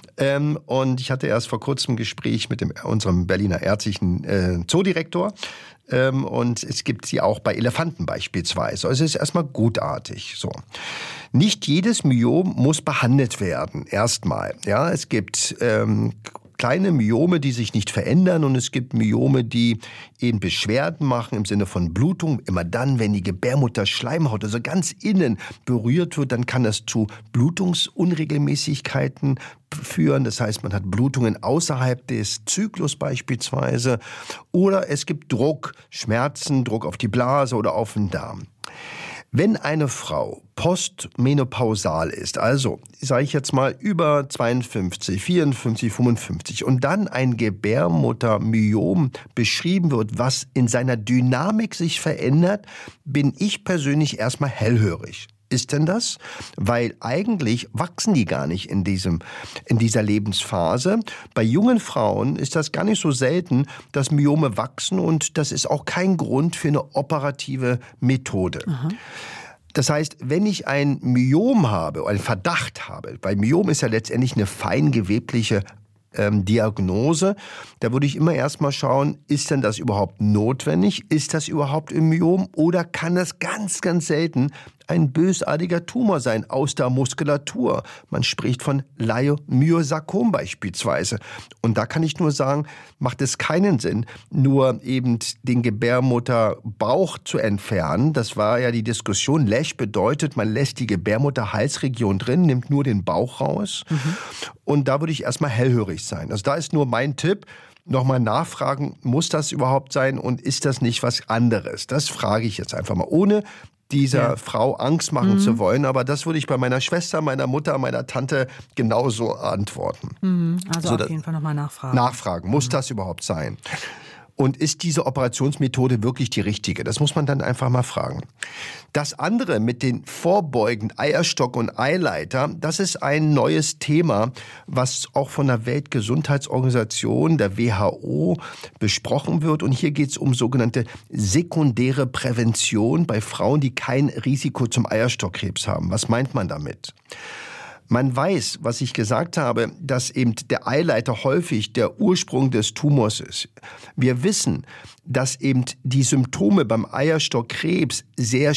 Und ich hatte erst vor kurzem ein Gespräch mit unserem Berliner ärztlichen Zoodirektor. Und es gibt sie auch bei Elefanten beispielsweise. Also es ist erstmal gutartig. So. Nicht jedes Myom muss behandelt werden, erstmal. Ja, es gibt kleine Myome, die sich nicht verändern, und es gibt Myome, die eben Beschwerden machen im Sinne von Blutung. Immer dann, wenn die Gebärmutterschleimhaut, also ganz innen, berührt wird, dann kann das zu Blutungsunregelmäßigkeiten führen. Das heißt, man hat Blutungen außerhalb des Zyklus beispielsweise. Oder es gibt Druck, Schmerzen, Druck auf die Blase oder auf den Darm. Wenn eine Frau postmenopausal ist, also sage ich jetzt mal über 52, 54, 55 und dann ein Gebärmuttermyom beschrieben wird, was in seiner Dynamik sich verändert, bin ich persönlich erstmal hellhörig. Ist denn das? Weil eigentlich wachsen die gar nicht in dieser Lebensphase. Bei jungen Frauen ist das gar nicht so selten, dass Myome wachsen, und das ist auch kein Grund für eine operative Methode. Aha. Das heißt, wenn ich ein Myom habe, einen Verdacht habe, weil Myom ist ja letztendlich eine feingewebliche Diagnose, da würde ich immer erstmal schauen, ist denn das überhaupt notwendig? Ist das überhaupt ein Myom? Oder kann das ganz, ganz selten ein bösartiger Tumor sein aus der Muskulatur? Man spricht von Leiomyosarkom beispielsweise. Und da kann ich nur sagen, macht es keinen Sinn, nur eben den Gebärmutterbauch zu entfernen. Das war ja die Diskussion. Lash bedeutet, man lässt die Gebärmutterhalsregion drin, nimmt nur den Bauch raus. Mhm. Und da würde ich erstmal hellhörig sein. Also da ist nur mein Tipp, nochmal nachfragen, muss das überhaupt sein und ist das nicht was anderes? Das frage ich jetzt einfach mal, ohne dieser Frau Angst machen zu wollen. Aber das würde ich bei meiner Schwester, meiner Mutter, meiner Tante genauso antworten. Also auf jeden Fall nochmal nachfragen. Nachfragen, muss das überhaupt sein? Und ist diese Operationsmethode wirklich die richtige? Das muss man dann einfach mal fragen. Das andere mit den Vorbeugen, Eierstock und Eileiter, das ist ein neues Thema, was auch von der Weltgesundheitsorganisation, der WHO, besprochen wird. Und hier geht es um sogenannte sekundäre Prävention bei Frauen, die kein Risiko zum Eierstockkrebs haben. Was meint man damit? Man weiß, was ich gesagt habe, dass eben der Eileiter häufig der Ursprung des Tumors ist. Wir wissen, dass eben die Symptome beim Eierstockkrebs sehr